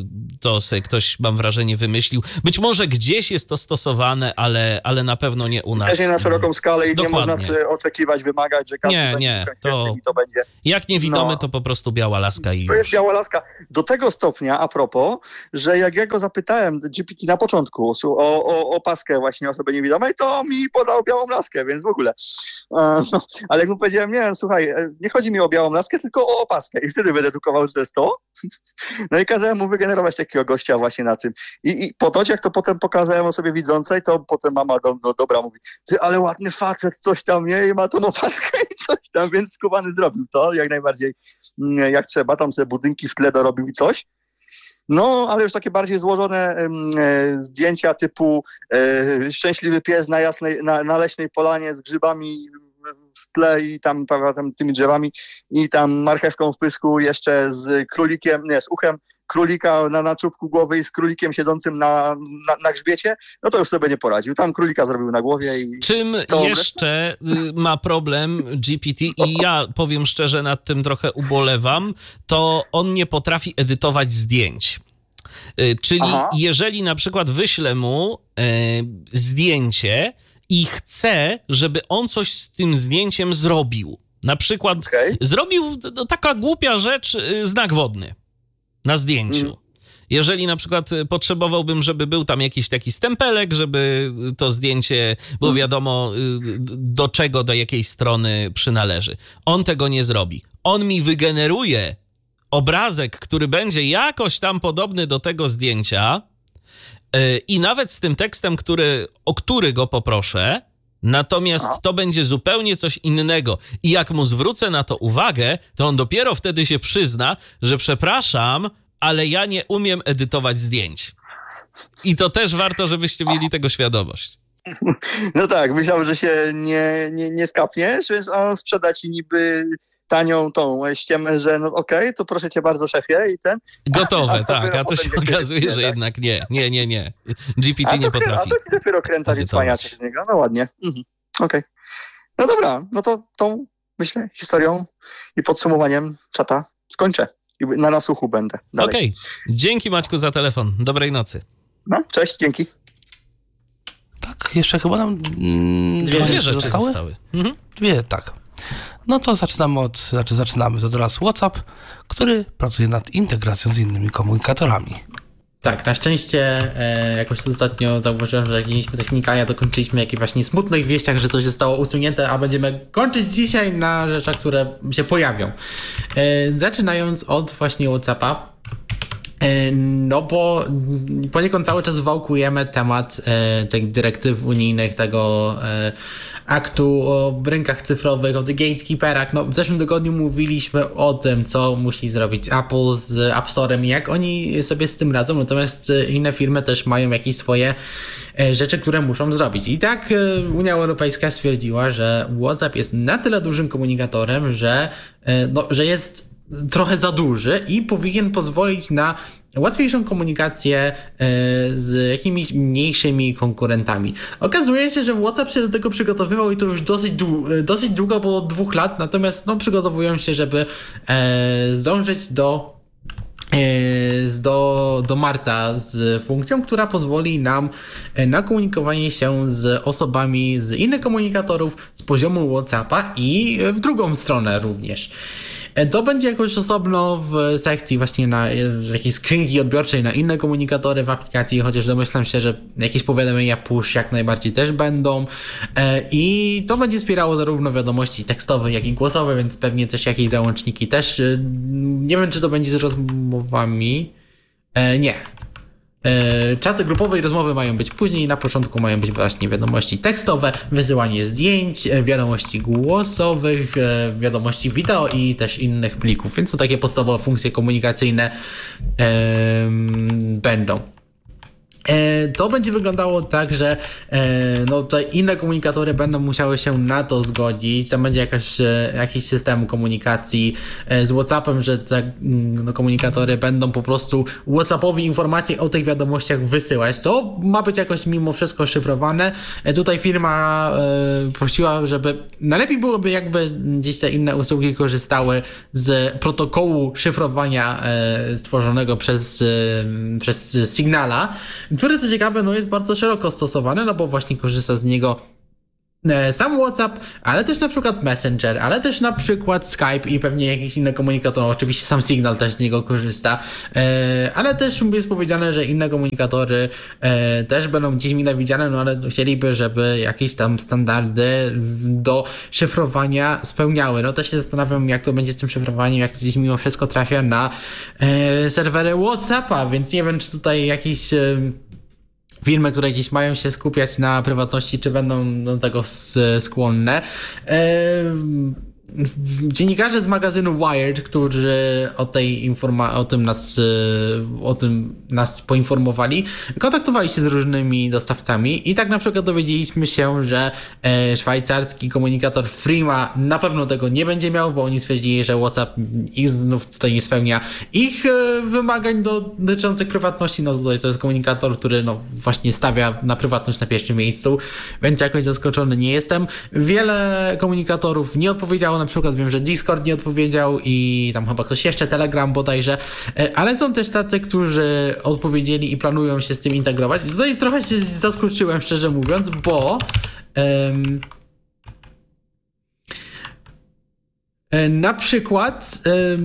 S2: to sobie ktoś, mam wrażenie, wymyślił. Być może gdzieś jest to stosowane, ale, ale na pewno nie u nas.
S5: Też nie na szeroką skalę i
S2: Dokładnie.
S5: nie można oczekiwać, wymagać, że każdy
S2: Nie,
S5: będzie
S2: nie,
S5: to... i to będzie.
S2: Jak niewidomy,
S5: no.
S2: to po prostu biała laska i
S5: To
S2: już.
S5: jest biała laska. Do tego stopnia, a propos, że jak ja go zapytałem, G P T na początku, o, o, o paskę właśnie osoby niewidomej, to mi podał białą laskę, więc w ogóle. E, no, ale jak mu powiedziałem, nie, słuchaj, nie chodzi mi o białą laskę, tylko o opaskę. I wtedy wydedukował, że to jest to. No i kazałem mu wygenerować takiego gościa właśnie na tym. I, i po to, jak to potem pokazałem osobie widzącej, to potem mama do, do dobra mówi, ty, ale ładny facet, coś tam, nie? I ma tą opaskę i coś tam, więc skubany zrobił to jak najbardziej jak trzeba. Tam sobie budynki w tle dorobił i coś. No, ale już takie bardziej złożone e, zdjęcia typu e, szczęśliwy pies na jasnej, na, na leśnej polanie z grzybami w tle i tam, prawda, tam tymi drzewami i tam marchewką w pysku jeszcze z królikiem, nie, z uchem królika na, na czubku głowy i z królikiem siedzącym na, na, na grzbiecie, no to już sobie nie poradził. Tam królika zrobił na głowie. I
S2: z czym
S5: to...
S2: jeszcze ma problem G P T i ja powiem szczerze, nad tym trochę ubolewam, to on nie potrafi edytować zdjęć. Czyli Aha. jeżeli na przykład wyślę mu e, zdjęcie i chcę, żeby on coś z tym zdjęciem zrobił. Na przykład okay. zrobił no, taka głupia rzecz, znak wodny na zdjęciu. Mm. Jeżeli na przykład potrzebowałbym, żeby był tam jakiś taki stempelek, żeby to zdjęcie było wiadomo do czego, do jakiej strony przynależy. On tego nie zrobi. On mi wygeneruje obrazek, który będzie jakoś tam podobny do tego zdjęcia yy, i nawet z tym tekstem, który, o który go poproszę, natomiast A. to będzie zupełnie coś innego. I jak mu zwrócę na to uwagę, to on dopiero wtedy się przyzna, że przepraszam, ale ja nie umiem edytować zdjęć. I to też warto, żebyście mieli tego świadomość.
S5: No tak, myślałem, że się nie, nie, nie skapniesz, więc on sprzeda ci niby tanią tą ściemę, że no okej, okay, to proszę cię bardzo szefie i ten.
S2: Gotowe,
S5: a,
S2: tak, a to się okazuje, że tak? jednak nie, nie, nie, nie. G P T nie potrafi.
S5: A to ci dopiero kręcać i cwaniać z niego, no ładnie. Mhm. Okej. Okay. No dobra, no to tą, myślę, historią i podsumowaniem czata skończę. I na nasłuchu będę dalej.
S2: Okej, okay. Dzięki Maćku za telefon. Dobrej nocy.
S5: No, cześć, dzięki.
S4: Tak, jeszcze chyba nam mm,
S2: dwie, dwie rzeczy zostały. zostały. Mhm.
S4: Dwie, tak. No to zaczynamy od, znaczy zaczynamy to teraz WhatsApp, który pracuje nad integracją z innymi komunikatorami.
S1: Tak, na szczęście e, jakoś ostatnio zauważyłem, że jak mieliśmy technikania, to kończyliśmy jakieś właśnie smutnych wieściach, że coś zostało usunięte, a będziemy kończyć dzisiaj na rzeczach, które się pojawią. E, zaczynając od właśnie WhatsAppa. No bo poniekąd cały czas wałkujemy temat e, tych dyrektyw unijnych, tego e, aktu o rynkach cyfrowych, o tych gatekeeperach. No w zeszłym tygodniu mówiliśmy o tym, co musi zrobić Apple z App Store'em i jak oni sobie z tym radzą, natomiast inne firmy też mają jakieś swoje e, rzeczy, które muszą zrobić. I tak e, Unia Europejska stwierdziła, że WhatsApp jest na tyle dużym komunikatorem, że, e, no, że jest trochę za duży i powinien pozwolić na łatwiejszą komunikację z jakimiś mniejszymi konkurentami. Okazuje się, że WhatsApp się do tego przygotowywał i to już dosyć, dłu- dosyć długo, bo od dwóch lat, natomiast no, przygotowują się, żeby zdążyć do Do, do marca z funkcją, która pozwoli nam na komunikowanie się z osobami z innych komunikatorów z poziomu WhatsAppa i w drugą stronę również. To będzie jakoś osobno w sekcji właśnie na jakiejś skrzynki odbiorczej na inne komunikatory w aplikacji, chociaż domyślam się, że jakieś powiadomienia push jak najbardziej też będą i to będzie wspierało zarówno wiadomości tekstowe, jak i głosowe, więc pewnie też jakieś załączniki też. Nie wiem, czy to będzie z rozmowami. Nie. Czaty grupowe i rozmowy mają być później, na początku mają być właśnie wiadomości tekstowe, wysyłanie zdjęć, wiadomości głosowych, wiadomości wideo i też innych plików, więc to takie podstawowe funkcje komunikacyjne będą. To będzie wyglądało tak, że no, te inne komunikatory będą musiały się na to zgodzić. Tam będzie jakaś, jakiś system komunikacji z WhatsAppem, że te no, komunikatory będą po prostu WhatsAppowi informacje o tych wiadomościach wysyłać. To ma być jakoś mimo wszystko szyfrowane. Tutaj firma prosiła, żeby najlepiej byłoby jakby gdzieś te inne usługi korzystały z protokołu szyfrowania stworzonego przez, przez Signala, który co ciekawe no jest bardzo szeroko stosowany, no bo właśnie korzysta z niego sam WhatsApp, ale też na przykład Messenger, ale też na przykład Skype i pewnie jakieś inne komunikatory, oczywiście sam Signal też z niego korzysta, ale też jest powiedziane, że inne komunikatory też będą gdzieś mile widziane, no ale chcieliby, żeby jakieś tam standardy do szyfrowania spełniały. No też się zastanawiam, jak to będzie z tym szyfrowaniem, jak to gdzieś mimo wszystko trafia na serwery WhatsAppa, więc nie wiem, czy tutaj jakiś firmy, które gdzieś mają się skupiać na prywatności, czy będą do tego skłonne. Dziennikarze z magazynu Wired, którzy o tej informa- o tym nas o tym nas poinformowali, kontaktowali się z różnymi dostawcami i tak na przykład dowiedzieliśmy się, że szwajcarski komunikator Threema na pewno tego nie będzie miał, bo oni stwierdzili, że WhatsApp ich znów tutaj nie spełnia ich wymagań dotyczących prywatności. No tutaj to jest komunikator, który no właśnie stawia na prywatność na pierwszym miejscu, więc jakoś zaskoczony nie jestem. Wiele komunikatorów nie odpowiedziało. Na przykład wiem, że Discord nie odpowiedział i tam chyba ktoś jeszcze, Telegram bodajże, ale są też tacy, którzy odpowiedzieli i planują się z tym integrować. Tutaj trochę się zaskoczyłem, szczerze mówiąc, bo um, na przykład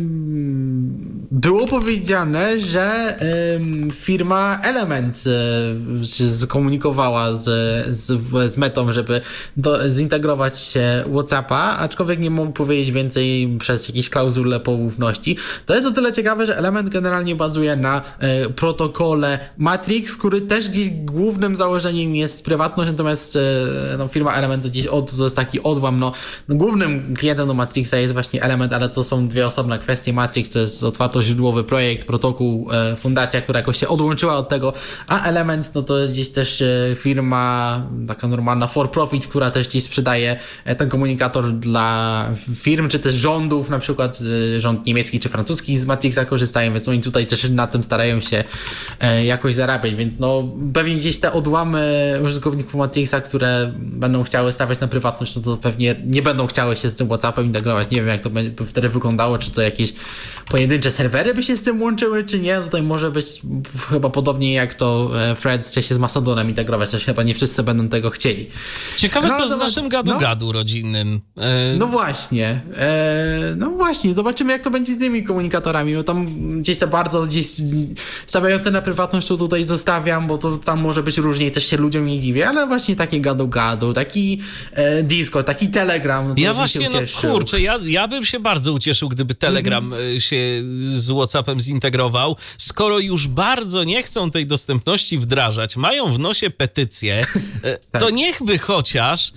S1: um, było powiedziane, że um, firma Element um, skomunikowała z, z, z Metą, żeby do, zintegrować WhatsAppa, aczkolwiek nie mógł powiedzieć więcej przez jakieś klauzule poufności. To jest o tyle ciekawe, że Element generalnie bazuje na e, protokole Matrix, który też gdzieś głównym założeniem jest prywatność, natomiast e, no, firma Element to gdzieś od, to jest taki odłam, no, no głównym klientem do Matrixa jest właśnie Element, ale to są dwie osobne kwestie. Matrix to jest otwartoźródłowy projekt, protokół, e, fundacja, która jakoś się odłączyła od tego, a Element no to jest gdzieś też e, firma taka normalna for profit, która też gdzieś sprzedaje e, ten komunikator dla firm, czy też rządów, na przykład e, rząd niemiecki czy francuski z Matrixa korzystają, więc oni tutaj też na tym starają się e, jakoś zarabiać, więc no pewnie gdzieś te odłamy użytkowników Matrixa, które będą chciały stawiać na prywatność, no to pewnie nie będą chciały się z tym WhatsAppem integrować. Nie wiem, jak to by wtedy wyglądało, czy to jakieś pojedyncze serwery by się z tym łączyły, czy nie. Tutaj może być chyba podobnie jak to Threads chce się z Mastodonem integrować, też chyba nie wszyscy będą tego chcieli.
S2: Ciekawe,
S1: no,
S2: co
S1: zobacz...
S2: z naszym gadu-gadu no? rodzinnym. E...
S1: No właśnie. E... No właśnie, zobaczymy, jak to będzie z tymi komunikatorami, bo tam gdzieś to bardzo gdzieś stawiające na prywatność to tutaj zostawiam, bo to tam może być różnie, też się ludziom nie dziwię, ale właśnie takie gadu-gadu, taki e, Discord, taki Telegram. No
S2: ja właśnie, no kurczę, ja, ja bym się bardzo ucieszył, gdyby Telegram mm-hmm. się z WhatsAppem zintegrował. Skoro już bardzo nie chcą tej dostępności wdrażać, mają w nosie petycję, tak. to niechby chociaż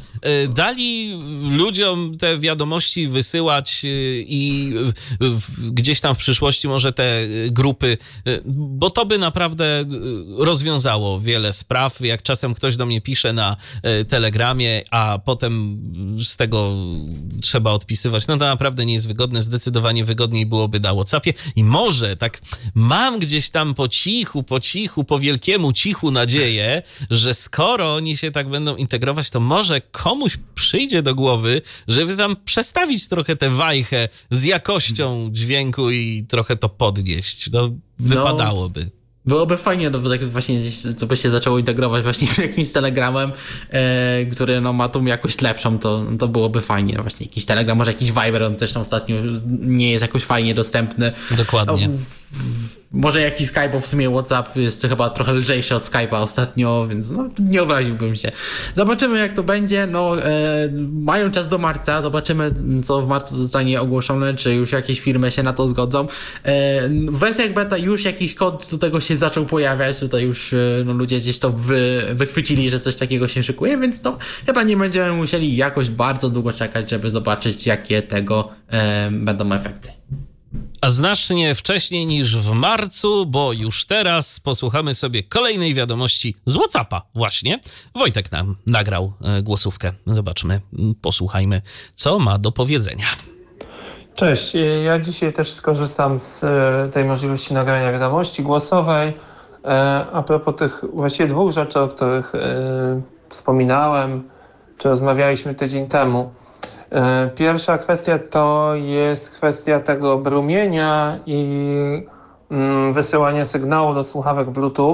S2: dali ludziom te wiadomości wysyłać i gdzieś tam w przyszłości może te grupy, bo to by naprawdę rozwiązało wiele spraw. Jak czasem ktoś do mnie pisze na Telegramie, a potem z tego trzeba odpisywać, no to naprawdę nie jest wygodne. Zdecydowanie wygodniej byłoby na WhatsAppie i może tak mam gdzieś tam po cichu, po cichu, po wielkiemu cichu nadzieję, że skoro oni się tak będą integrować, to może komuś przyjdzie do głowy, żeby tam przestawić trochę tę wajchę z jakością dźwięku i trochę to podnieść. No, wypadałoby.
S1: Byłoby fajnie, no bo tak właśnie gdzieś to by się zaczęło integrować właśnie z jakimś Telegramem, e, który no ma tą jakość lepszą, to, to byłoby fajnie. No właśnie jakiś Telegram, może jakiś Viber, on też tam ostatnio nie jest jakoś fajnie dostępny.
S2: Dokładnie.
S1: O, w, w, może jakiś Skype, bo w sumie WhatsApp jest chyba trochę lżejszy od Skype'a ostatnio, więc no nie obraziłbym się. Zobaczymy jak to będzie, no e, mają czas do marca, zobaczymy co w marcu zostanie ogłoszone, czy już jakieś firmy się na to zgodzą. E, w wersjach beta już jakiś kod do tego się zaczął pojawiać, tutaj już no, ludzie gdzieś to wy, wychwycili, że coś takiego się szykuje, więc no chyba nie będziemy musieli jakoś bardzo długo czekać, żeby zobaczyć jakie tego e, będą efekty.
S2: A znacznie wcześniej niż w marcu, bo już teraz posłuchamy sobie kolejnej wiadomości z WhatsAppa właśnie. Wojtek nam nagrał głosówkę. Zobaczmy, posłuchajmy, co ma do powiedzenia.
S6: Cześć, ja dzisiaj też skorzystam z tej możliwości nagrania wiadomości głosowej. A propos tych właściwie dwóch rzeczy, o których wspominałem, czy rozmawialiśmy tydzień temu. Pierwsza kwestia to jest kwestia tego brumienia i wysyłania sygnału do słuchawek Bluetooth.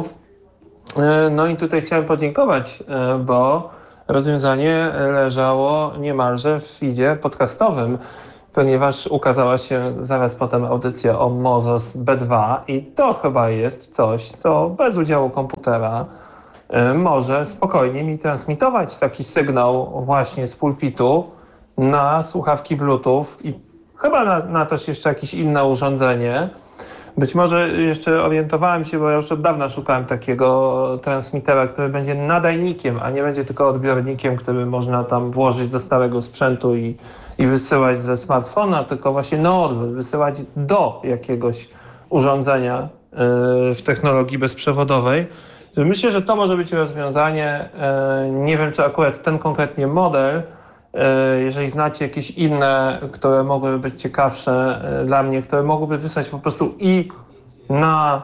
S6: No i tutaj chciałem podziękować, bo rozwiązanie leżało niemalże w feedzie podcastowym, ponieważ ukazała się zaraz potem audycja o Mozos B dwa i to chyba jest coś, co bez udziału komputera może spokojnie mi transmitować taki sygnał właśnie z pulpitu na słuchawki Bluetooth i chyba na, na też jeszcze jakieś inne urządzenie. Być może jeszcze orientowałem się, bo ja już od dawna szukałem takiego transmitera, który będzie nadajnikiem, a nie będzie tylko odbiornikiem, który można tam włożyć do starego sprzętu i, i wysyłać ze smartfona, tylko właśnie na odwrót, wysyłać do jakiegoś urządzenia yy, w technologii bezprzewodowej. Myślę, że to może być rozwiązanie. Yy, nie wiem, czy akurat ten konkretnie model, jeżeli znacie jakieś inne, które mogłyby być ciekawsze dla mnie, które mogłyby wysłać po prostu i na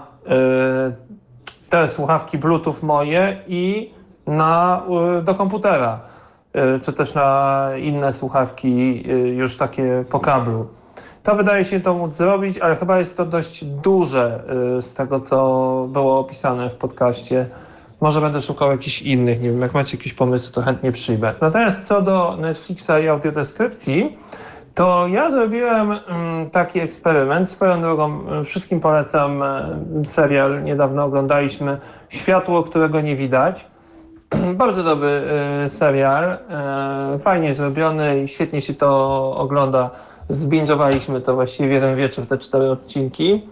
S6: te słuchawki Bluetooth moje i na, do komputera, czy też na inne słuchawki już takie po kablu. To wydaje się to móc zrobić, ale chyba jest to dość duże z tego, co było opisane w podcaście. Może będę szukał jakichś innych, nie wiem, jak macie jakieś pomysły, to chętnie przyjmę. Natomiast co do Netflixa i audiodeskrypcji, to ja zrobiłem mm, taki eksperyment. Swoją drogą wszystkim polecam serial, niedawno oglądaliśmy Światło, którego nie widać. Bardzo dobry y, serial, y, fajnie zrobiony i świetnie się to ogląda. Zbingowaliśmy to właściwie w jeden wieczór, te cztery odcinki.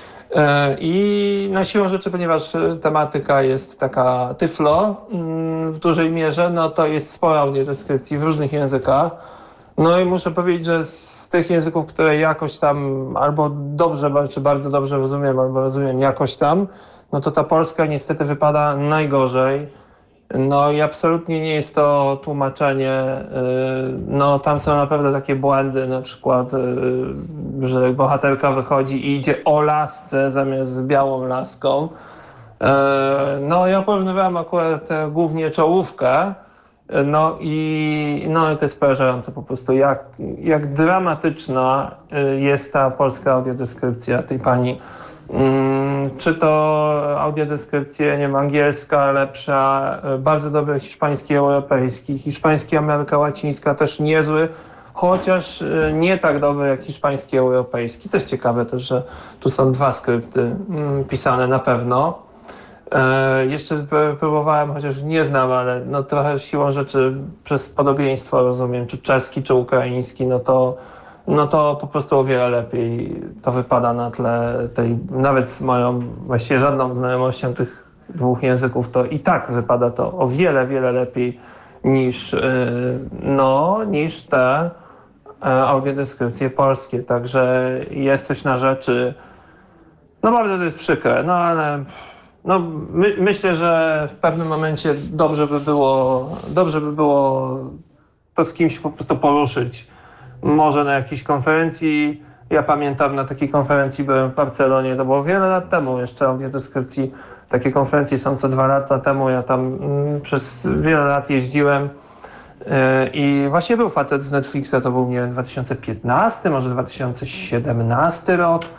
S6: I na siłą rzeczy, ponieważ tematyka jest taka tyflo w dużej mierze, no to jest sporo audiodeskrypcji w różnych językach. No i muszę powiedzieć, że z tych języków, które jakoś tam albo dobrze, czy bardzo dobrze rozumiem, albo rozumiem jakoś tam, no to ta polska niestety wypada najgorzej. No i absolutnie nie jest to tłumaczenie, no tam są naprawdę takie błędy, na przykład, że bohaterka wychodzi i idzie o lasce zamiast z białą laską. No ja porównywałem akurat głównie czołówkę, no i, no i to jest porażające po prostu, jak, jak dramatyczna jest ta polska audiodeskrypcja tej pani. Czy to audiodeskrypcje, nie wiem, angielska lepsza, bardzo dobry hiszpański, europejski, hiszpański, Ameryka Łacińska też niezły, chociaż nie tak dobry jak hiszpański, europejski. To jest ciekawe też, że tu są dwa skrypty pisane na pewno. Jeszcze próbowałem, chociaż nie znam, ale no trochę siłą rzeczy przez podobieństwo rozumiem, czy czeski, czy ukraiński, no to no to po prostu o wiele lepiej to wypada na tle tej, nawet z moją właściwie żadną znajomością tych dwóch języków, to i tak wypada to o wiele, wiele lepiej niż, no, niż te audiodeskrypcje polskie. Także jest coś na rzeczy. No bardzo to jest przykre, no ale no, my, myślę, że w pewnym momencie dobrze by było, dobrze by było to z kimś po prostu poruszyć. Może na jakiejś konferencji, ja pamiętam na takiej konferencji byłem w Barcelonie, to było wiele lat temu jeszcze audiodeskrypcji. Takie konferencje są co dwa lata temu, ja tam mm, przez wiele lat jeździłem yy, i właśnie był facet z Netflixa, to był nie wiem, dwa tysiące piętnasty, może dwa tysiące siedemnasty rok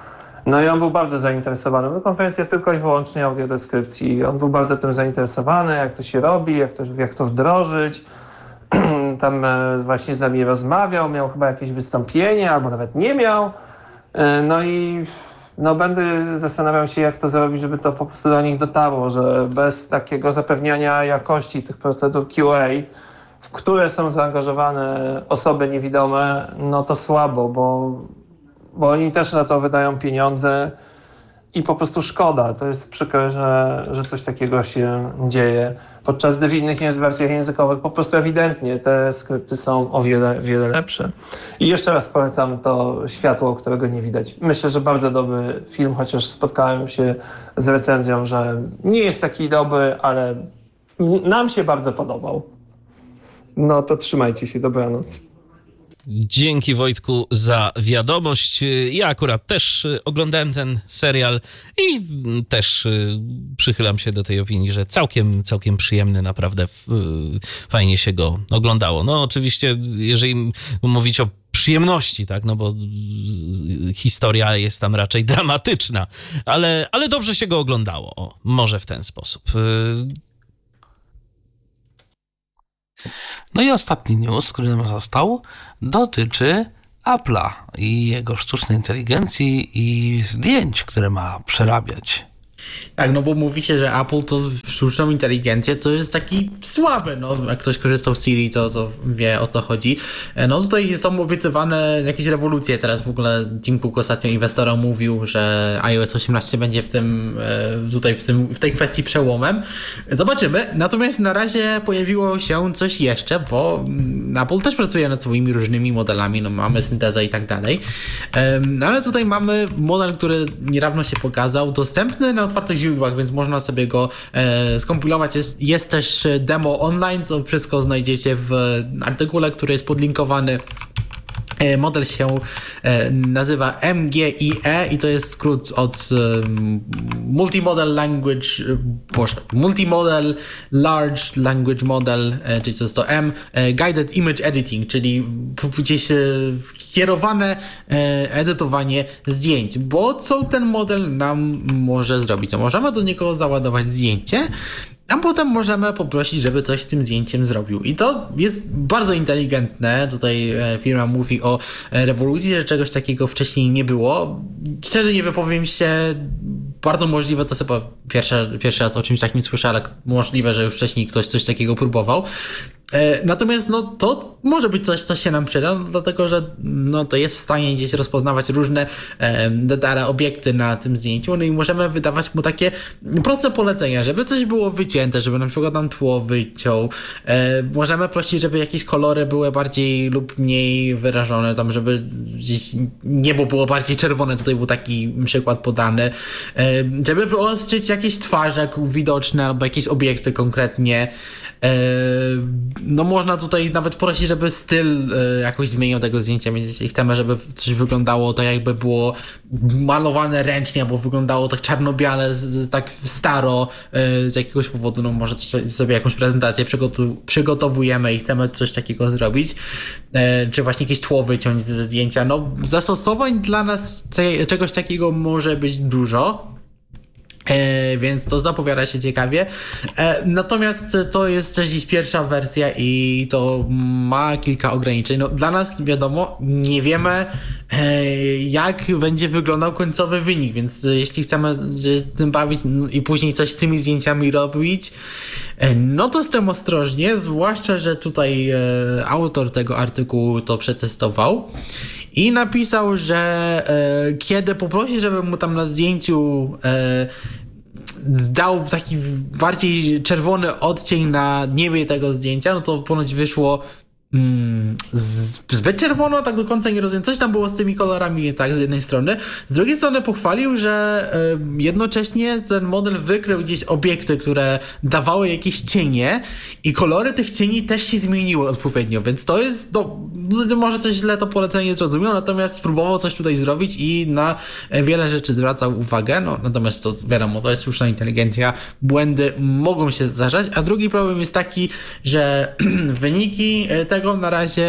S6: No i on był bardzo zainteresowany. No, konferencja tylko i wyłącznie audiodeskrypcji. On był bardzo tym zainteresowany, jak to się robi, jak to, jak to wdrożyć. Tam właśnie z nami rozmawiał, miał chyba jakieś wystąpienie, albo nawet nie miał. No i no będę zastanawiał się, jak to zrobić, żeby to po prostu do nich dotarło, że bez takiego zapewniania jakości tych procedur Q A, w które są zaangażowane osoby niewidome, no to słabo, bo, bo oni też na to wydają pieniądze i po prostu szkoda. To jest przykre, że, że coś takiego się dzieje. Podczas gdy w innych wersjach językowych po prostu ewidentnie te skrypty są o wiele, wiele lepsze. I jeszcze raz polecam to Światło, którego nie widać. Myślę, że bardzo dobry film, chociaż spotkałem się z recenzją, że nie jest taki dobry, ale nam się bardzo podobał. No to trzymajcie się, dobranoc.
S2: Dzięki Wojtku za wiadomość. Ja akurat też oglądałem ten serial i też przychylam się do tej opinii, że całkiem, całkiem przyjemny, naprawdę fajnie się go oglądało. No oczywiście, jeżeli mówić o przyjemności, tak, no bo historia jest tam raczej dramatyczna, ale, ale dobrze się go oglądało. O, może w ten sposób.
S4: No i ostatni news, który nam został, dotyczy Apple'a i jego sztucznej inteligencji i zdjęć, które ma przerabiać.
S1: Tak, no bo mówi się, że Apple to w sztuczną inteligencję to jest taki słaby, no jak ktoś korzystał z Siri, to, to wie, o co chodzi. No tutaj są obiecywane jakieś rewolucje, teraz w ogóle Tim Cook ostatnio inwestorom mówił, że iOS osiemnaście będzie w tym, tutaj w, tym, w tej kwestii przełomem. Zobaczymy, natomiast na razie pojawiło się coś jeszcze, bo Apple też pracuje nad swoimi różnymi modelami, no mamy syntezę i tak dalej, no ale tutaj mamy model, który niedawno się pokazał, dostępny na otwartych źródłach, więc można sobie go e, skompilować. Jest, jest też demo online, to wszystko znajdziecie w artykule, który jest podlinkowany. E, model się e, nazywa M G I E i to jest skrót od e, Multimodal Language, boże, Multimodal Large Language Model, e, czyli co jest to M, e, Guided Image Editing, czyli gdzieś e, kierowane e, edytowanie zdjęć. Bo co ten model nam może zrobić? To możemy do niego załadować zdjęcie, a potem możemy poprosić, żeby coś z tym zdjęciem zrobił. I to jest bardzo inteligentne. Tutaj firma mówi o rewolucji, że czegoś takiego wcześniej nie było. Szczerze nie wypowiem się, bardzo możliwe, to sobie pierwszy, pierwszy raz o czymś takim słyszę, ale możliwe, że już wcześniej ktoś coś takiego próbował. Natomiast no, to może być coś, co się nam przyda, no, dlatego że no, to jest w stanie gdzieś rozpoznawać różne e, detale, obiekty na tym zdjęciu, no i możemy wydawać mu takie proste polecenia, żeby coś było wycięte, żeby na przykład nam tło wyciął. E, możemy prosić, żeby jakieś kolory były bardziej lub mniej wyrażone, tam żeby gdzieś niebo było bardziej czerwone, tutaj był taki przykład podany, e, żeby wyostrzyć jakieś twarze widoczne albo jakieś obiekty konkretnie. No można tutaj nawet prosić, żeby styl jakoś zmienił tego zdjęcia, więc jeśli chcemy, żeby coś wyglądało tak jakby było malowane ręcznie, albo wyglądało tak czarno-biale, tak staro z jakiegoś powodu, no może sobie jakąś prezentację przygotowujemy i chcemy coś takiego zrobić, czy właśnie jakieś tło wyciąć ze zdjęcia, no zastosowań dla nas te, czegoś takiego może być dużo. E, więc to zapowiada się ciekawie. E, natomiast to jest też dziś pierwsza wersja i to ma kilka ograniczeń. No, dla nas wiadomo, nie wiemy e, jak będzie wyglądał końcowy wynik, więc jeśli chcemy się tym bawić no, i później coś z tymi zdjęciami robić, e, no to z tym ostrożnie, zwłaszcza, że tutaj e, autor tego artykułu to przetestował i napisał, że e, kiedy poprosi, żeby mu tam na zdjęciu e, zdał taki bardziej czerwony odcień na niebie tego zdjęcia, no to ponoć wyszło mm, zbyt czerwono, tak do końca nie rozumiem. Coś tam było z tymi kolorami, tak, z jednej strony. Z drugiej strony pochwalił, że y, jednocześnie ten model wykrył gdzieś obiekty, które dawały jakieś cienie i kolory tych cieni też się zmieniły odpowiednio, więc to jest, no, może coś źle to polecenie zrozumiał, natomiast spróbował coś tutaj zrobić i na wiele rzeczy zwracał uwagę, no, natomiast to wiadomo, to jest sztuczna inteligencja, błędy mogą się zdarzać, a drugi problem jest taki, że wyniki tego na razie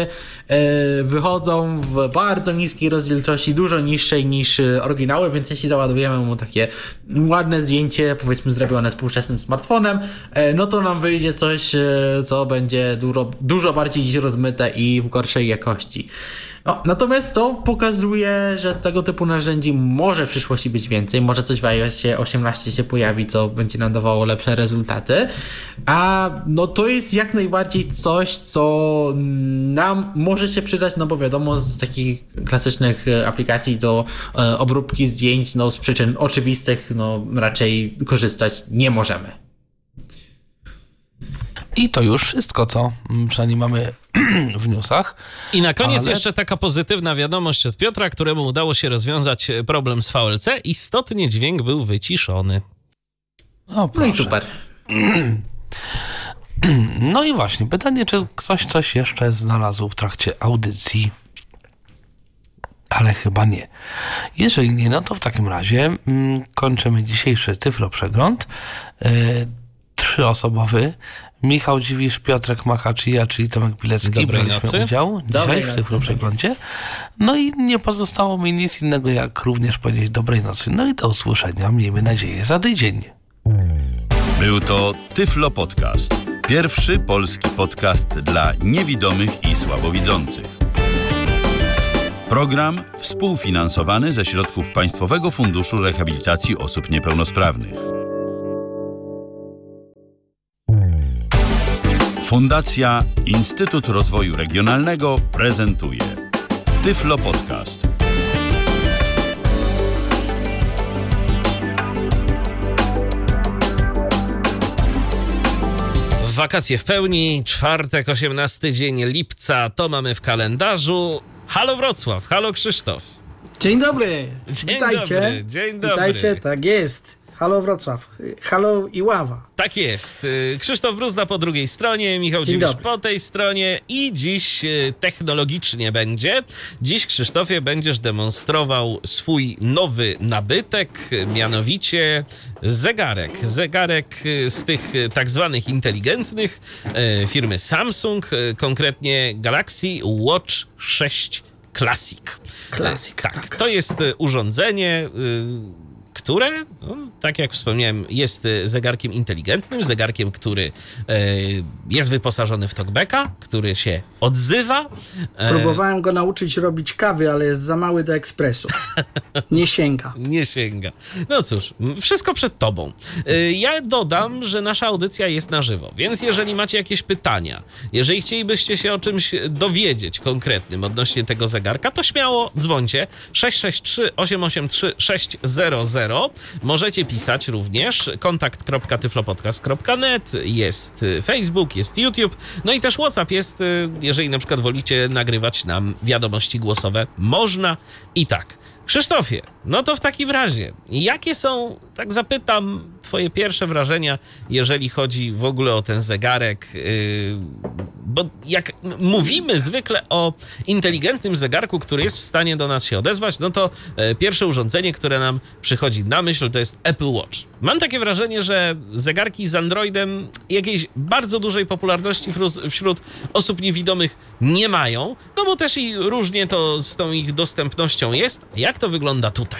S1: wychodzą w bardzo niskiej rozdzielczości, dużo niższej niż oryginały, więc jeśli załadujemy mu takie ładne zdjęcie, powiedzmy zrobione współczesnym smartfonem, no to nam wyjdzie coś, co będzie dużo, dużo bardziej dziś rozmyte i w gorszej jakości. No, natomiast to pokazuje, że tego typu narzędzi może w przyszłości być więcej, może coś w iOSie osiemnaście się pojawi, co będzie nam dawało lepsze rezultaty, a no to jest jak najbardziej coś, co nam może się przydać, no bo wiadomo, z takich klasycznych aplikacji do e, obróbki zdjęć, no z przyczyn oczywistych, no raczej korzystać nie możemy.
S4: I to już wszystko, co przynajmniej mamy w newsach.
S2: I na koniec
S4: Ale...
S2: jeszcze taka pozytywna wiadomość od Piotra, któremu udało się rozwiązać problem z V L C. Istotnie dźwięk był wyciszony.
S4: O,
S1: no i super.
S4: No i właśnie, pytanie, czy ktoś coś jeszcze znalazł w trakcie audycji? Ale chyba nie. Jeżeli nie, no to w takim razie mm, kończymy dzisiejszy Tyflo Przegląd. Yy, trzyosobowy. Michał Dziwisz, Piotrek Machaczija, czyli Tomek Bilecki braliśmy udział dzisiaj w Tyflo Przeglądzie. No i nie pozostało mi nic innego, jak również powiedzieć dobrej nocy. No i do usłyszenia, miejmy nadzieję, za tydzień.
S7: Był to Tyflo Podcast. Pierwszy polski podcast dla niewidomych i słabowidzących. Program współfinansowany ze środków Państwowego Funduszu Rehabilitacji Osób Niepełnosprawnych. Fundacja Instytut Rozwoju Regionalnego prezentuje Tyflo Podcast.
S2: Wakacje w pełni, czwartek, osiemnasty dzień lipca, to mamy w kalendarzu. Halo Wrocław, halo Krzysztof.
S8: Dzień dobry,
S2: Dzień
S8: witajcie.
S2: dobry, dzień dobry.
S8: Witajcie, tak jest. Halo Wrocław, halo Iława.
S2: Tak jest. Krzysztof Bruzda po drugiej stronie, Michał
S8: Dzień
S2: Dziwisz
S8: dobry.
S2: po tej stronie i dziś technologicznie będzie. Dziś, Krzysztofie, będziesz demonstrował swój nowy nabytek, mianowicie zegarek. Zegarek z tych tak zwanych inteligentnych firmy Samsung, konkretnie Galaxy Watch sześć Classic.
S8: Classic,
S2: tak,
S8: tak.
S2: to jest urządzenie, które, no, tak jak wspomniałem, jest zegarkiem inteligentnym, zegarkiem, który e, jest wyposażony w talkbacka, który się odzywa. E,
S8: Próbowałem go nauczyć robić kawy, ale jest za mały do ekspresu. Nie sięga.
S2: Nie sięga. No cóż, wszystko przed tobą. E, ja dodam, że nasza audycja jest na żywo, więc jeżeli macie jakieś pytania, jeżeli chcielibyście się o czymś dowiedzieć konkretnym odnośnie tego zegarka, to śmiało dzwońcie sześć sześć trzy, osiem osiem trzy, sześć zero zero. Możecie pisać również kontakt kropka tyflopodcast kropka net, jest Facebook, jest YouTube, no i też WhatsApp jest, jeżeli na przykład wolicie nagrywać nam wiadomości głosowe, można i tak. Krzysztofie, no to w takim razie, jakie są, tak zapytam, twoje pierwsze wrażenia, jeżeli chodzi w ogóle o ten zegarek? Yy, bo jak mówimy zwykle o inteligentnym zegarku, który jest w stanie do nas się odezwać, no to yy, pierwsze urządzenie, które nam przychodzi na myśl, to jest Apple Watch. Mam takie wrażenie, że zegarki z Androidem jakiejś bardzo dużej popularności wśród, wśród osób niewidomych nie mają, no bo też i różnie to z tą ich dostępnością jest. Jak to wygląda tutaj?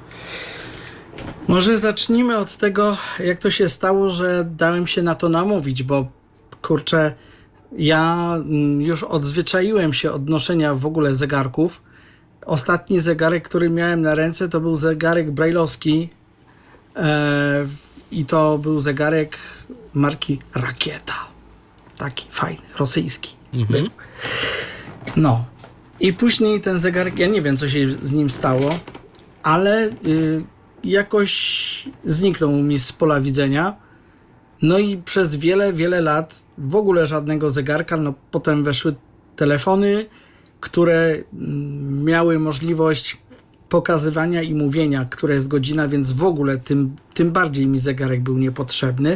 S8: Może zacznijmy od tego, jak to się stało, że dałem się na to namówić, bo kurczę, ja już odzwyczaiłem się od noszenia w ogóle zegarków. Ostatni zegarek, który miałem na ręce, to był zegarek brajlowski e, i to był zegarek marki Rakieta. Taki fajny, rosyjski
S2: Mhm.
S8: był. No. I później ten zegarek, ja nie wiem, co się z nim stało, ale y, jakoś zniknął mi z pola widzenia. No i przez wiele, wiele lat w ogóle żadnego zegarka. No potem weszły telefony, które mm, miały możliwość pokazywania i mówienia, która jest godzina, więc w ogóle tym, tym bardziej mi zegarek był niepotrzebny.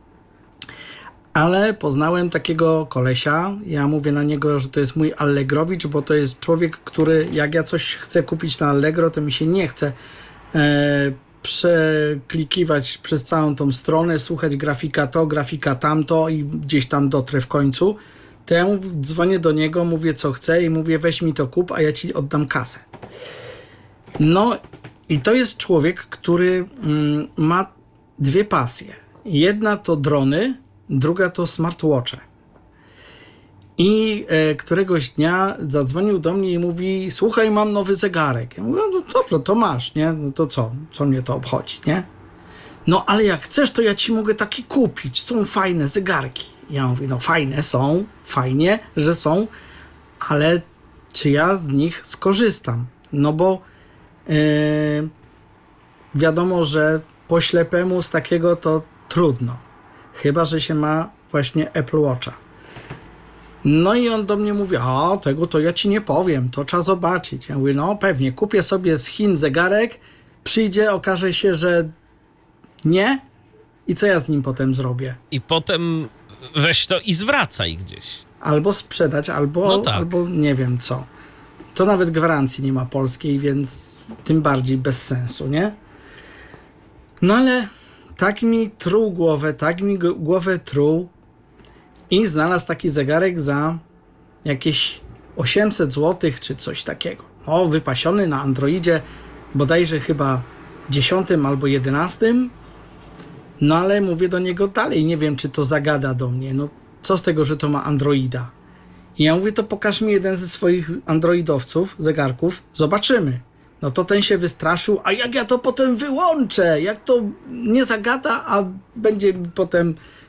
S8: Ale poznałem takiego kolesia, ja mówię na niego, że to jest mój Allegrowicz, bo to jest człowiek, który jak ja coś chcę kupić na Allegro, to mi się nie chce e, przeklikiwać przez całą tą stronę, słuchać grafika to, grafika tamto i gdzieś tam dotrę w końcu, To ja dzwonię do niego, mówię co chcę i mówię weź mi to kup, a ja ci oddam kasę. No i to jest człowiek, który mm, ma dwie pasje. Jedna to drony, druga to smartwatche. I e, któregoś dnia zadzwonił do mnie i mówi słuchaj, mam nowy zegarek. Ja mówię, no dobrze, to masz, nie? No to co? Co mnie to obchodzi, nie? No ale jak chcesz, to ja ci mogę taki kupić. Są fajne zegarki. Ja mówię, no fajne są, fajnie, że są, ale czy ja z nich skorzystam? No bo yy, wiadomo, że po ślepemu z takiego to trudno. Chyba że się ma właśnie Apple Watcha. No i on do mnie mówi, a tego to ja ci nie powiem, to trzeba zobaczyć. Ja mówię, no pewnie, kupię sobie z Chin zegarek, przyjdzie, okaże się, że nie i co ja z nim potem zrobię?
S2: I potem weź to i zwracaj gdzieś.
S8: Albo sprzedać, albo,
S2: No tak.
S8: albo nie wiem co. To nawet gwarancji nie ma polskiej, więc tym bardziej bez sensu, nie? No ale tak mi truł głowę, tak mi g- głowę truł i znalazł taki zegarek za jakieś osiemset złotych czy coś takiego. O, wypasiony na Androidzie, bodajże chyba dziesiątym albo jedenastym. No ale mówię do niego dalej, nie wiem czy to zagada do mnie. No co z tego, że to ma Androida? I ja mówię, to pokaż mi jeden ze swoich androidowców, zegarków, zobaczymy. No to ten się wystraszył, a jak ja to potem wyłączę? Jak to nie zagada, a będzie mi potem